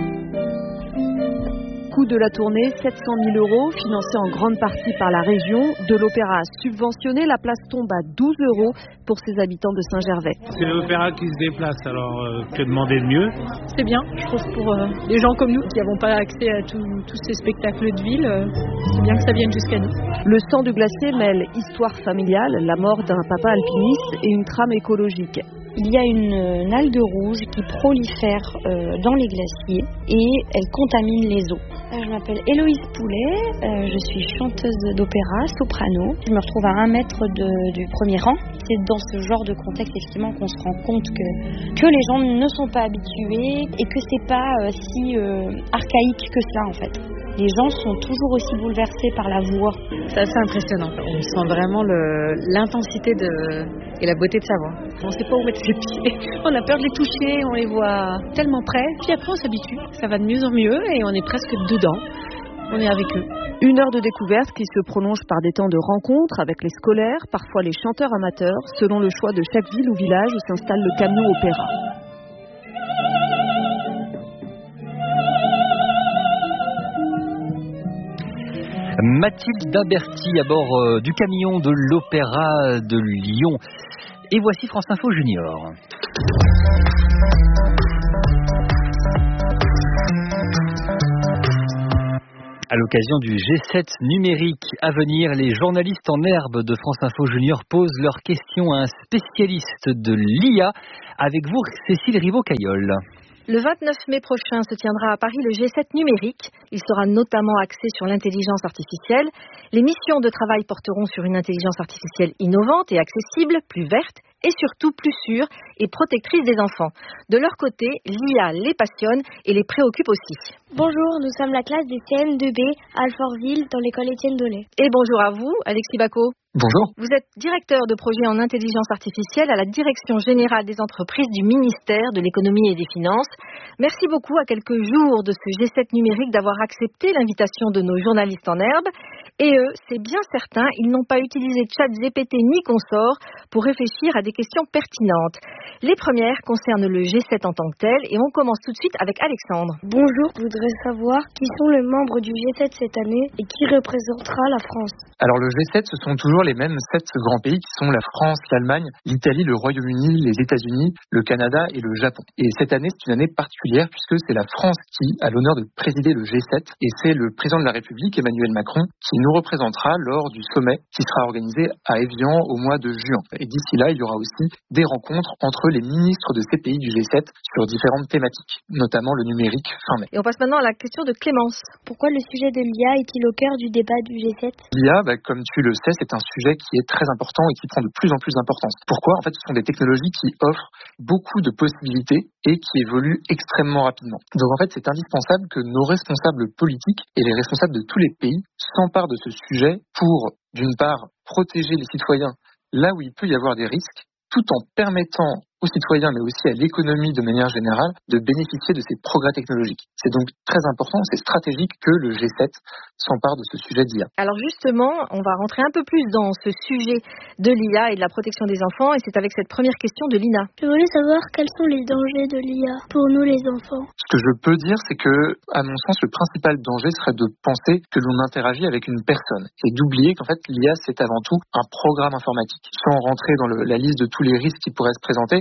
Coût de la tournée, sept cent mille euros, financé en grande partie par la région. De l'opéra subventionné, la place tombe à douze euros pour ses habitants de Saint-Gervais. C'est l'opéra qui se déplace, alors euh, que demander de mieux? C'est bien, je trouve, pour euh, les gens comme nous qui n'avons pas accès à tous ces spectacles de ville, euh, c'est bien que ça vienne jusqu'à nous. Le sang du glacier mêle histoire familiale, la mort d'un papa alpiniste et une trame écologique. Il y a une, une algue rouge qui prolifère euh, dans les glaciers et elle contamine les eaux. Euh, je m'appelle Héloïse Poulet, euh, je suis chanteuse d'opéra, soprano. Je me retrouve à un mètre de, du premier rang. C'est dans ce genre de contexte effectivement qu'on se rend compte que, que les gens ne sont pas habitués et que c'est pas euh, si euh, archaïque que cela en fait. Les gens sont toujours aussi bouleversés par la voix. C'est assez impressionnant. On sent vraiment le, l'intensité de, et la beauté de sa voix. On ne sait pas où mettre ses pieds. On a peur de les toucher, on les voit tellement près. Puis après, on s'habitue. Ça va de mieux en mieux et on est presque dedans. On est avec eux. Une heure de découverte qui se prolonge par des temps de rencontres avec les scolaires, parfois les chanteurs amateurs, selon le choix de chaque ville ou village où s'installe le camion opéra. Mathilde Berti à bord euh, du camion de l'Opéra de Lyon. Et voici France Info Junior. À l'occasion du G sept numérique à venir, les journalistes en herbe de France Info Junior posent leurs questions à un spécialiste de l'I A. Avec vous, Cécile Rivaud-Caillol. Le vingt-neuf mai prochain se tiendra à Paris le G sept numérique. Il sera notamment axé sur l'intelligence artificielle. Les missions de travail porteront sur une intelligence artificielle innovante et accessible, plus verte et surtout plus sûre et protectrice des enfants. De leur côté, l'I A les passionne et les préoccupe aussi. Bonjour, nous sommes la classe des C M deux B à Alfortville dans l'école Étienne Dolé. Et bonjour à vous, Alexis Bacot. Bonjour. Vous êtes directeur de projet en intelligence artificielle à la Direction générale des entreprises du ministère de l'économie et des finances. Merci beaucoup à quelques jours de ce G sept numérique d'avoir accepté l'invitation de nos journalistes en herbe. Et eux, c'est bien certain, ils n'ont pas utilisé ChatGPT ni consort pour réfléchir à des questions pertinentes. Les premières concernent le G sept en tant que tel et on commence tout de suite avec Alexandre. Bonjour, je voudrais savoir qui sont les membres du G sept cette année et qui représentera la France. Alors le G sept, ce sont toujours les mêmes sept grands pays qui sont la France, l'Allemagne, l'Italie, le Royaume-Uni, les États-Unis, le Canada et le Japon. Et cette année, c'est une année particulière puisque c'est la France qui a l'honneur de présider le G sept et c'est le président de la République, Emmanuel Macron, qui nous représentera lors du sommet qui sera organisé à Évian au mois de juin. Et d'ici là, il y aura aussi des rencontres entre les ministres de ces pays du G sept sur différentes thématiques, notamment le numérique fin mai. Et on passe maintenant à la question de Clémence. Pourquoi le sujet de l'I A est-il au cœur du débat du G sept ? L'I A, bah, comme tu le sais, c'est un sujet qui est très important et qui prend de plus en plus d'importance. Pourquoi ? En fait, ce sont des technologies qui offrent beaucoup de possibilités et qui évoluent extrêmement rapidement. Donc en fait, c'est indispensable que nos responsables politiques et les responsables de tous les pays s'emparent de ce sujet pour, d'une part, protéger les citoyens là où il peut y avoir des risques, tout en permettant aux citoyens, mais aussi à l'économie de manière générale, de bénéficier de ces progrès technologiques. C'est donc très important, c'est stratégique que le G sept s'empare de ce sujet d'I A. Alors justement, on va rentrer un peu plus dans ce sujet de l'I A et de la protection des enfants, et c'est avec cette première question de Lina. Je voulais savoir quels sont les dangers de l'I A pour nous les enfants. Ce que je peux dire, c'est que, à mon sens, le principal danger serait de penser que l'on interagit avec une personne et d'oublier qu'en fait l'I A c'est avant tout un programme informatique. Sans rentrer dans le, la liste de tous les risques qui pourraient se présenter,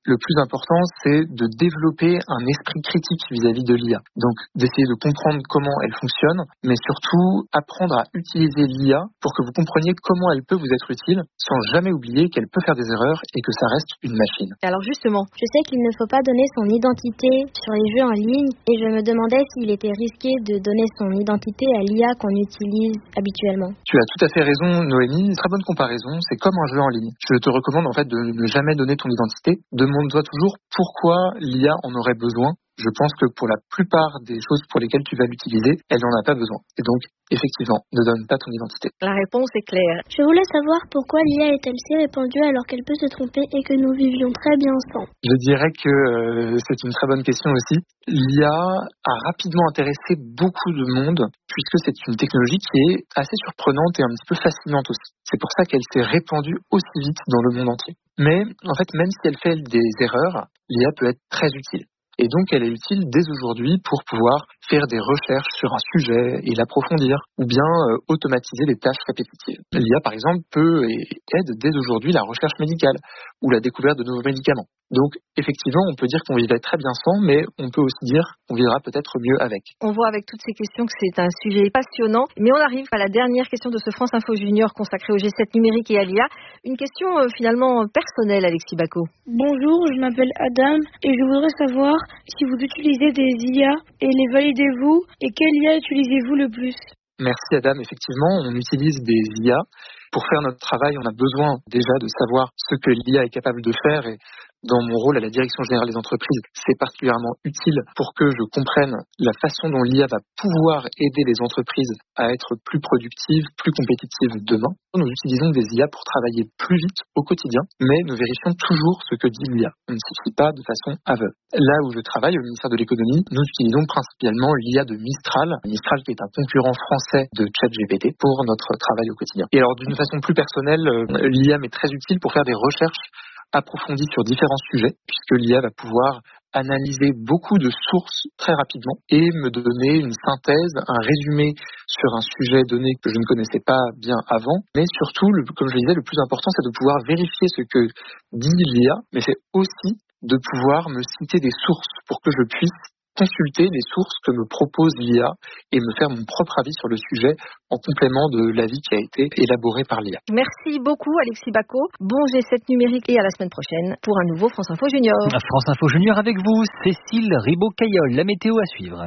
Le plus important, c'est de développer un esprit critique vis-à-vis de l'I A. Donc, d'essayer de comprendre comment elle fonctionne, mais surtout apprendre à utiliser l'I A pour que vous compreniez comment elle peut vous être utile, sans jamais oublier qu'elle peut faire des erreurs et que ça reste une machine. Alors justement, je sais qu'il ne faut pas donner son identité sur les jeux en ligne et je me demandais s'il était risqué de donner son identité à l'I A qu'on utilise habituellement. Tu as tout à fait raison, Noémie. Très bonne comparaison. C'est comme un jeu en ligne. Je te recommande en fait de ne jamais donner ton identité. Demande-toi toujours pourquoi l'I A en aurait besoin. Je pense que pour la plupart des choses pour lesquelles tu vas l'utiliser, elle n'en a pas besoin. Et donc, effectivement, ne donne pas ton identité. La réponse est claire. Je voulais savoir pourquoi l'I A est-elle si répandue alors qu'elle peut se tromper et que nous vivions très bien sans. Je dirais que euh, c'est une très bonne question aussi. L'I A a rapidement intéressé beaucoup de monde puisque c'est une technologie qui est assez surprenante et un petit peu fascinante aussi. C'est pour ça qu'elle s'est répandue aussi vite dans le monde entier. Mais en fait, même si elle fait des erreurs, l'I A peut être très utile. Et donc, elle est utile dès aujourd'hui pour pouvoir faire des recherches sur un sujet et l'approfondir, ou bien euh, automatiser des tâches répétitives. L'I A, par exemple, peut et aide dès aujourd'hui la recherche médicale ou la découverte de nouveaux médicaments. Donc, effectivement, on peut dire qu'on vivait très bien sans, mais on peut aussi dire qu'on vivra peut-être mieux avec. On voit avec toutes ces questions que c'est un sujet passionnant, mais on arrive à la dernière question de ce France Info Junior consacré au G sept numérique et à l'I A. Une question euh, finalement personnelle, Alexis Bacco. Bonjour, je m'appelle Adam et je voudrais savoir si vous utilisez des I A et les validez-vous et quelle I A utilisez-vous le plus? Merci Adam, effectivement, on utilise des I A. Pour faire notre travail, on a besoin déjà de savoir ce que l'I A est capable de faire et dans mon rôle à la Direction Générale des Entreprises, c'est particulièrement utile pour que je comprenne la façon dont l'I A va pouvoir aider les entreprises à être plus productives, plus compétitives demain. Nous utilisons des I A pour travailler plus vite au quotidien, mais nous vérifions toujours ce que dit l'I A. On ne suffit pas de façon aveugle. Là où je travaille, au ministère de l'Économie, nous utilisons principalement l'I A de Mistral, Mistral qui est un concurrent français de ChatGPT pour notre travail au quotidien. Et alors d'une façon plus personnelle, l'I A m'est très utile pour faire des recherches approfondie sur différents sujets, puisque l'I A va pouvoir analyser beaucoup de sources très rapidement et me donner une synthèse, un résumé sur un sujet donné que je ne connaissais pas bien avant. Mais surtout, le, comme je le disais, le plus important, c'est de pouvoir vérifier ce que dit l'I A, mais c'est aussi de pouvoir me citer des sources pour que je puisse consulter les sources que me propose l'I A et me faire mon propre avis sur le sujet en complément de l'avis qui a été élaboré par l'I A. Merci beaucoup Alexis Bacco. Bon G sept numérique et à la semaine prochaine pour un nouveau France Info Junior. France Info Junior avec vous, Cécile Ribaud-Caillol. La météo à suivre.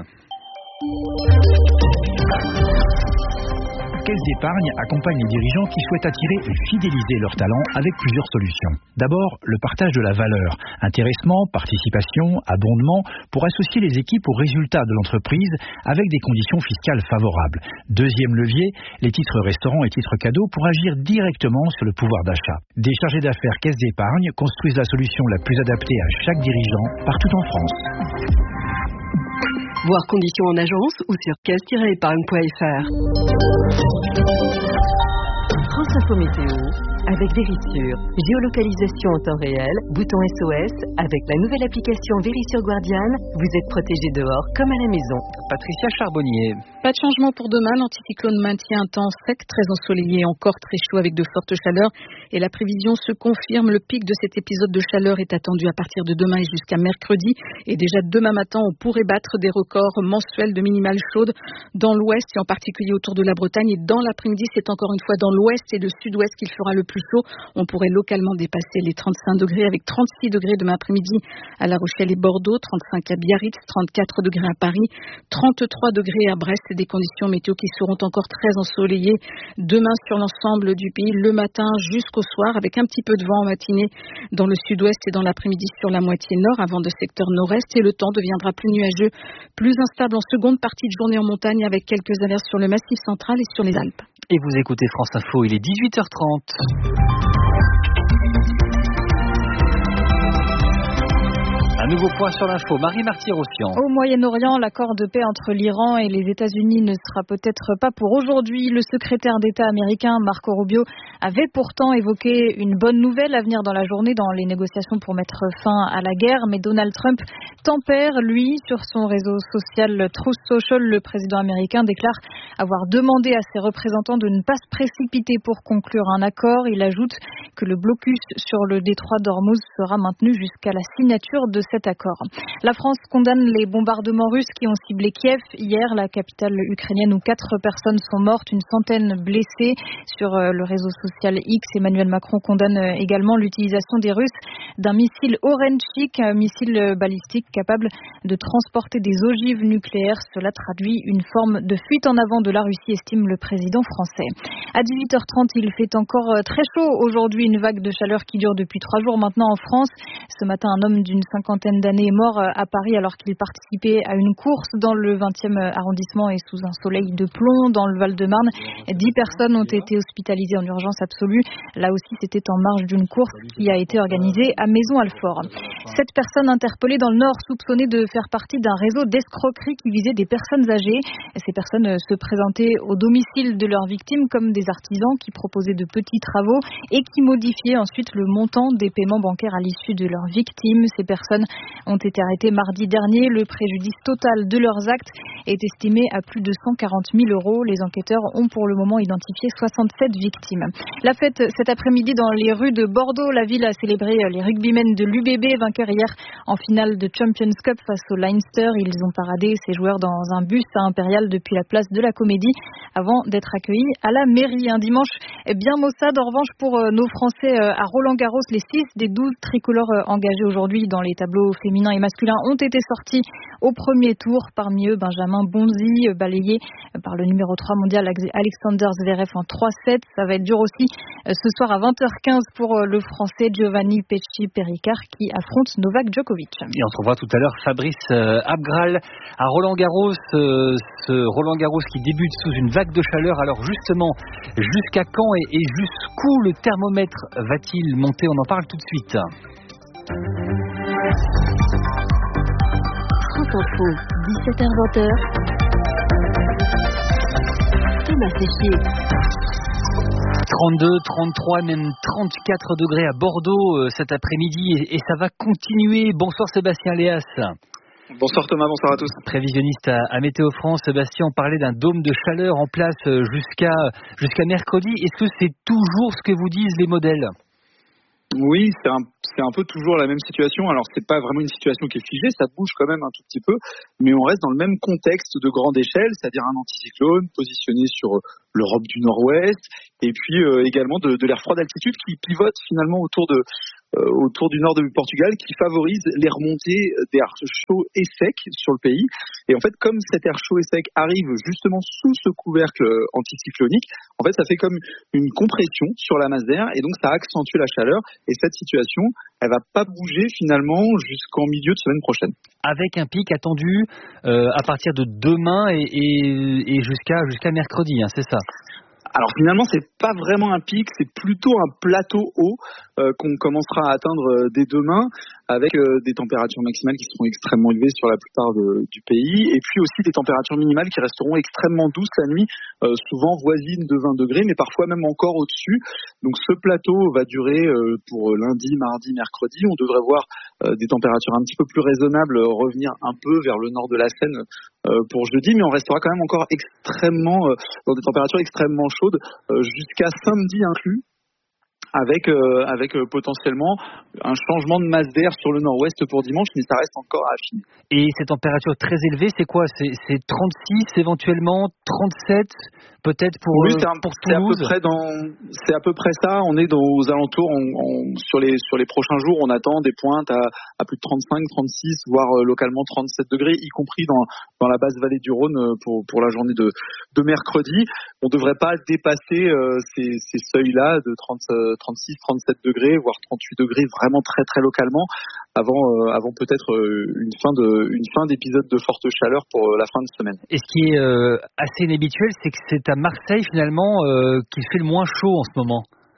Caisse d'Épargne accompagne les dirigeants qui souhaitent attirer et fidéliser leurs talents avec plusieurs solutions. D'abord, le partage de la valeur, intéressement, participation, abondement, pour associer les équipes aux résultats de l'entreprise avec des conditions fiscales favorables. Deuxième levier, les titres restaurants et titres cadeaux pour agir directement sur le pouvoir d'achat. Des chargés d'affaires Caisse d'Épargne construisent la solution la plus adaptée à chaque dirigeant partout en France. Voir conditions en agence ou sur caisse tiret épargne point f r. France Info Météo avec Vérissure. Géolocalisation en temps réel, bouton S O S. Avec la nouvelle application Vérissure Guardian, vous êtes protégé dehors comme à la maison. Patricia Charbonnier. Pas de changement pour demain. L'anticyclone maintient un temps sec, très ensoleillé, encore très chaud avec de fortes chaleurs. Et la prévision se confirme. Le pic de cet épisode de chaleur est attendu à partir de demain et jusqu'à mercredi. Et déjà demain matin, on pourrait battre des records mensuels de minimales chaudes dans l'ouest et en particulier autour de la Bretagne. Et dans l'après-midi, c'est encore une fois dans l'ouest et le sud-ouest qu'il fera le plus chaud. On pourrait localement dépasser les trente-cinq degrés avec trente-six degrés demain après-midi à La Rochelle et Bordeaux, trente-cinq à Biarritz, trente-quatre degrés à Paris, trente-trois degrés à Brest. Des conditions météo qui seront encore très ensoleillées demain sur l'ensemble du pays, le matin jusqu'au soir avec un petit peu de vent en matinée dans le sud-ouest et dans l'après-midi sur la moitié nord avant de secteur nord-est et le temps deviendra plus nuageux, plus instable en seconde partie de journée en montagne avec quelques averses sur le massif central et sur les Alpes. Et vous écoutez France Info, il est dix-huit heures trente. Un nouveau point sur l'info. Marie Marty-Rossian. Au Moyen-Orient, l'accord de paix entre l'Iran et les États-Unis ne sera peut-être pas pour aujourd'hui. Le secrétaire d'État américain Marco Rubio avait pourtant évoqué une bonne nouvelle à venir dans la journée dans les négociations pour mettre fin à la guerre. Mais Donald Trump tempère, lui, sur son réseau social Truth Social. Le président américain déclare avoir demandé à ses représentants de ne pas se précipiter pour conclure un accord. Il ajoute que le blocus sur le détroit d'Ormuz sera maintenu jusqu'à la signature de cet accord. La France condamne les bombardements russes qui ont ciblé Kiev hier, la capitale ukrainienne, où quatre personnes sont mortes, une centaine blessées. Sur le réseau social X, Emmanuel Macron condamne également l'utilisation des Russes d'un missile Orenchik, un missile balistique capable de transporter des ogives nucléaires. Cela traduit une forme de fuite en avant de la Russie, estime le président français. À dix-huit heures trente, il fait encore très chaud aujourd'hui, une vague de chaleur qui dure depuis trois jours maintenant en France. Ce matin, un homme d'une cinquantaine d'années est mort à Paris alors qu'il participait à une course dans le vingtième arrondissement et sous un soleil de plomb dans le Val-de-Marne. Dix personnes ont été hospitalisées en urgence absolue. Là aussi, c'était en marge d'une course qui a été organisée à Maison-Alfort. Sept personnes interpellées dans le Nord, soupçonnées de faire partie d'un réseau d'escroquerie qui visait des personnes âgées. Ces personnes se présentaient au domicile de leurs victimes comme des artisans qui proposaient de petits travaux et qui modifiaient ensuite le montant des paiements bancaires à l'issue de leurs victimes. Ces personnes ont été arrêtées mardi dernier. Le préjudice total de leurs actes est estimé à plus de cent quarante mille euros. Les enquêteurs ont pour le moment identifié soixante-sept victimes. La fête cet après-midi dans les rues de Bordeaux. La ville a célébré les rugbymen de l'U B B, vainqueurs hier en finale de Champions Cup face au Leinster. Ils ont paradé ces joueurs dans un bus à Impérial depuis la place de la Comédie avant d'être accueillis à la mairie. Un dimanche bien maussade en revanche pour nos Français à Roland-Garros. Les six des douze tricolores engagés aujourd'hui dans les tableaux féminins et masculins ont été sortis au premier tour. Parmi eux, Benjamin Bonzi, balayé par le numéro trois mondial Alexander Zverev en trois sept. Ça va être dur aussi ce soir à vingt heures quinze pour le Français Giovanni Pesci-Péricard qui affronte Novak Djokovic. Et on se revoit tout à l'heure Fabrice Abgral à Roland-Garros. Ce Roland-Garros qui débute sous une vague de chaleur. Alors justement, jusqu'à quand et jusqu'où le thermomètre va-t-il monter? On en parle tout de suite. France Info, dix-sept heures vingt. Thomas Séchier. trente-deux, trente-trois, même trente-quatre degrés à Bordeaux euh, cet après-midi et, et ça va continuer. Bonsoir Sébastien Léas. Bonsoir Thomas, bonsoir à tous. Prévisionniste à, à Météo France. Sébastien, on parlait d'un dôme de chaleur en place jusqu'à, jusqu'à mercredi. Est-ce que c'est toujours ce que vous disent les modèles ? Oui, c'est un, c'est un peu toujours la même situation. Alors, c'est pas vraiment une situation qui est figée, ça bouge quand même un tout petit peu, mais on reste dans le même contexte de grande échelle, c'est-à-dire un anticyclone positionné sur l'Europe du Nord-Ouest, et puis euh, également de, de l'air froid d'altitude qui pivote finalement autour de euh, autour du nord du Portugal, qui favorise les remontées d'air chaud et sec sur le pays. Et en fait, comme cet air chaud et sec arrive justement sous ce couvercle anticyclonique, en fait, ça fait comme une compression sur la masse d'air, et donc ça accentue la chaleur. Et cette situation, elle va pas bouger finalement jusqu'en milieu de semaine prochaine. Avec un pic attendu euh, à partir de demain et, et, et jusqu'à jusqu'à mercredi, hein, c'est ça? Alors finalement, c'est pas vraiment un pic, c'est plutôt un plateau haut euh, qu'on commencera à atteindre euh, dès demain, avec euh, des températures maximales qui seront extrêmement élevées sur la plupart de, du pays, et puis aussi des températures minimales qui resteront extrêmement douces la nuit, euh, souvent voisines de vingt degrés, mais parfois même encore au-dessus. Donc ce plateau va durer euh, pour lundi, mardi, mercredi. On devrait voir euh, des températures un petit peu plus raisonnables euh, revenir un peu vers le nord de la Seine euh, pour jeudi, mais on restera quand même encore extrêmement euh, dans des températures extrêmement chaudes euh, jusqu'à samedi inclus, avec euh, avec euh, potentiellement un changement de masse d'air sur le nord-ouest pour dimanche, mais ça reste encore à affiner. Et ces températures très élevées, c'est quoi? C'est, c'est trente-six éventuellement, trente-sept peut-être pour, oui, euh, c'est un, pour c'est Toulouse. à peu près dans, c'est à peu près ça. On est dans, aux alentours, on, on, sur les sur les prochains jours, on attend des pointes à, à plus de trente-cinq, trente-six, voire euh, localement trente-sept degrés, y compris dans dans la basse vallée du Rhône euh, pour pour la journée de de mercredi. On devrait pas dépasser euh, ces ces seuils-là de trente, trente-six, trente-sept degrés, voire trente-huit degrés, vraiment très très localement, avant euh, avant peut-être euh, une fin de une fin d'épisode de forte chaleur pour euh, la fin de semaine. Et ce qui est euh, assez inhabituel, c'est que c'est à Marseille finalement euh, qu'il fait le moins chaud en ce moment.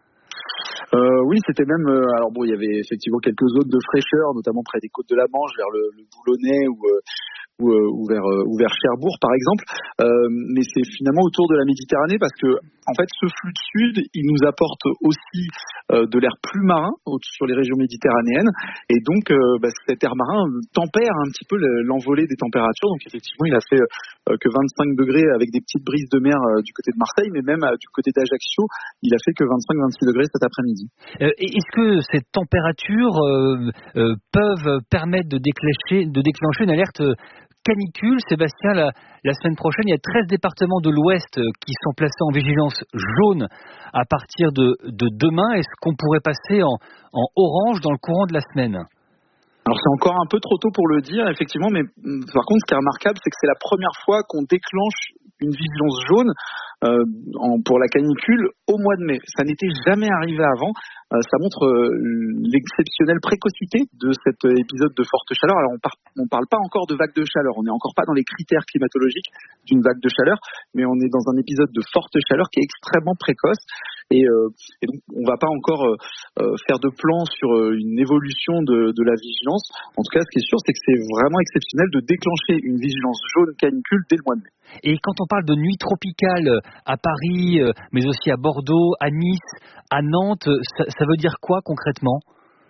Euh, oui, c'était même. Euh, alors bon, il y avait effectivement quelques zones de fraîcheur, notamment près des côtes de la Manche, vers le, le Boulonnais ou, euh, ou, euh, ou vers euh, ou vers Cherbourg, par exemple. Euh, mais c'est finalement autour de la Méditerranée parce que en fait, ce flux de sud, il nous apporte aussi euh, de l'air plus marin sur les régions méditerranéennes, et donc euh, bah, cet air marin tempère un petit peu l'envolée des températures. Donc effectivement, il a fait euh, que vingt-cinq degrés avec des petites brises de mer euh, du côté de Marseille, mais même euh, du côté d'Ajaccio, il a fait que vingt-cinq à vingt-six degrés cet après-midi. Euh, Est-ce que ces températures euh, euh, peuvent permettre de déclencher, de déclencher une alerte canicule? Sébastien, la, la semaine prochaine, il y a treize départements de l'Ouest qui sont placés en vigilance jaune à partir de, de demain. Est-ce qu'on pourrait passer en, en orange dans le courant de la semaine? Alors c'est encore un peu trop tôt pour le dire, effectivement, mais par contre, ce qui est remarquable, c'est que c'est la première fois qu'on déclenche une vigilance jaune euh, en, pour la canicule au mois de mai. Ça n'était jamais arrivé avant. Euh, ça montre euh, l'exceptionnelle précocité de cet épisode de forte chaleur. Alors on, par, on parle pas encore de vague de chaleur, on n'est encore pas dans les critères climatologiques d'une vague de chaleur, mais on est dans un épisode de forte chaleur qui est extrêmement précoce. Et, euh, et donc on va pas encore euh, faire de plan sur une évolution de, de la vigilance. En tout cas, ce qui est sûr, c'est que c'est vraiment exceptionnel de déclencher une vigilance jaune canicule dès le mois de mai. Et quand on parle de nuit tropicale à Paris, mais aussi à Bordeaux, à Nice, à Nantes, ça, ça veut dire quoi concrètement ?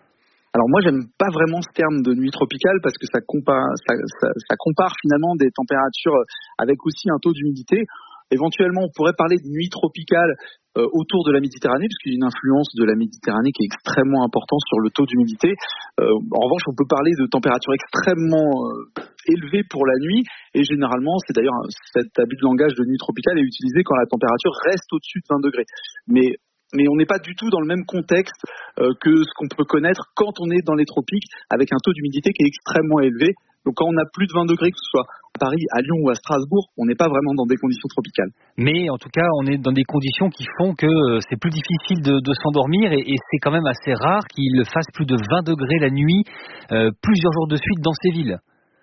Alors moi, j'aime pas vraiment ce terme de nuit tropicale parce que ça compare, ça, ça, ça compare finalement des températures avec aussi un taux d'humidité. Éventuellement, on pourrait parler de nuit tropicale euh, autour de la Méditerranée, puisqu'il y a une influence de la Méditerranée qui est extrêmement importante sur le taux d'humidité. Euh, en revanche, on peut parler de températures extrêmement euh, élevées pour la nuit, et généralement, c'est d'ailleurs cet abus de langage de nuit tropicale est utilisé quand la température reste au-dessus de vingt degrés. Mais Mais on n'est pas du tout dans le même contexte euh, que ce qu'on peut connaître quand on est dans les tropiques, avec un taux d'humidité qui est extrêmement élevé. Donc quand on a plus de vingt degrés, que ce soit à Paris, à Lyon ou à Strasbourg, on n'est pas vraiment dans des conditions tropicales. Mais en tout cas, on est dans des conditions qui font que c'est plus difficile de, de s'endormir, et, et c'est quand même assez rare qu'il fasse plus de vingt degrés la nuit, euh, plusieurs jours de suite dans ces villes.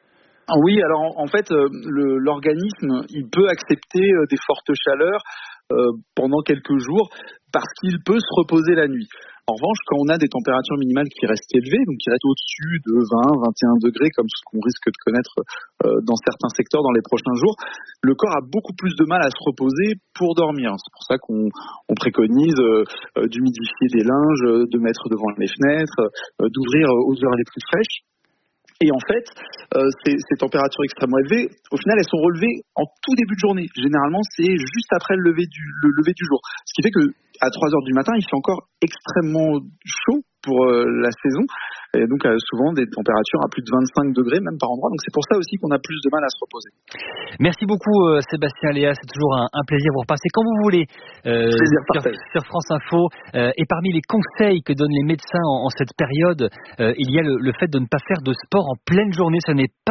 Ah oui, alors en, en fait, euh, le, l'organisme, il peut accepter euh, des fortes chaleurs euh, pendant quelques jours parce qu'il peut se reposer la nuit. En revanche, quand on a des températures minimales qui restent élevées, donc qui restent au-dessus de vingt à vingt et un degrés, comme ce qu'on risque de connaître euh, dans certains secteurs dans les prochains jours, le corps a beaucoup plus de mal à se reposer pour dormir. C'est pour ça qu'on on préconise euh, euh, d'humidifier les linges, de mettre devant les fenêtres, euh, d'ouvrir aux heures les plus fraîches. Et en fait, euh, ces, ces températures extrêmement élevées, au final, elles sont relevées en tout début de journée. Généralement, c'est juste après le lever du, le lever du jour. Ce qui fait que à trois heures du matin, il fait encore extrêmement chaud pour euh, la saison. Et donc, euh, souvent, des températures à plus de vingt-cinq degrés, même par endroit. Donc, c'est pour ça aussi qu'on a plus de mal à se reposer. Merci beaucoup, euh, Sébastien Léa. C'est toujours un, un plaisir. Vous repassez quand vous voulez euh, sur, sur France Info. Euh, et parmi les conseils que donnent les médecins en, en cette période, euh, il y a le, le fait de ne pas faire de sport en pleine journée. Ça n'est pas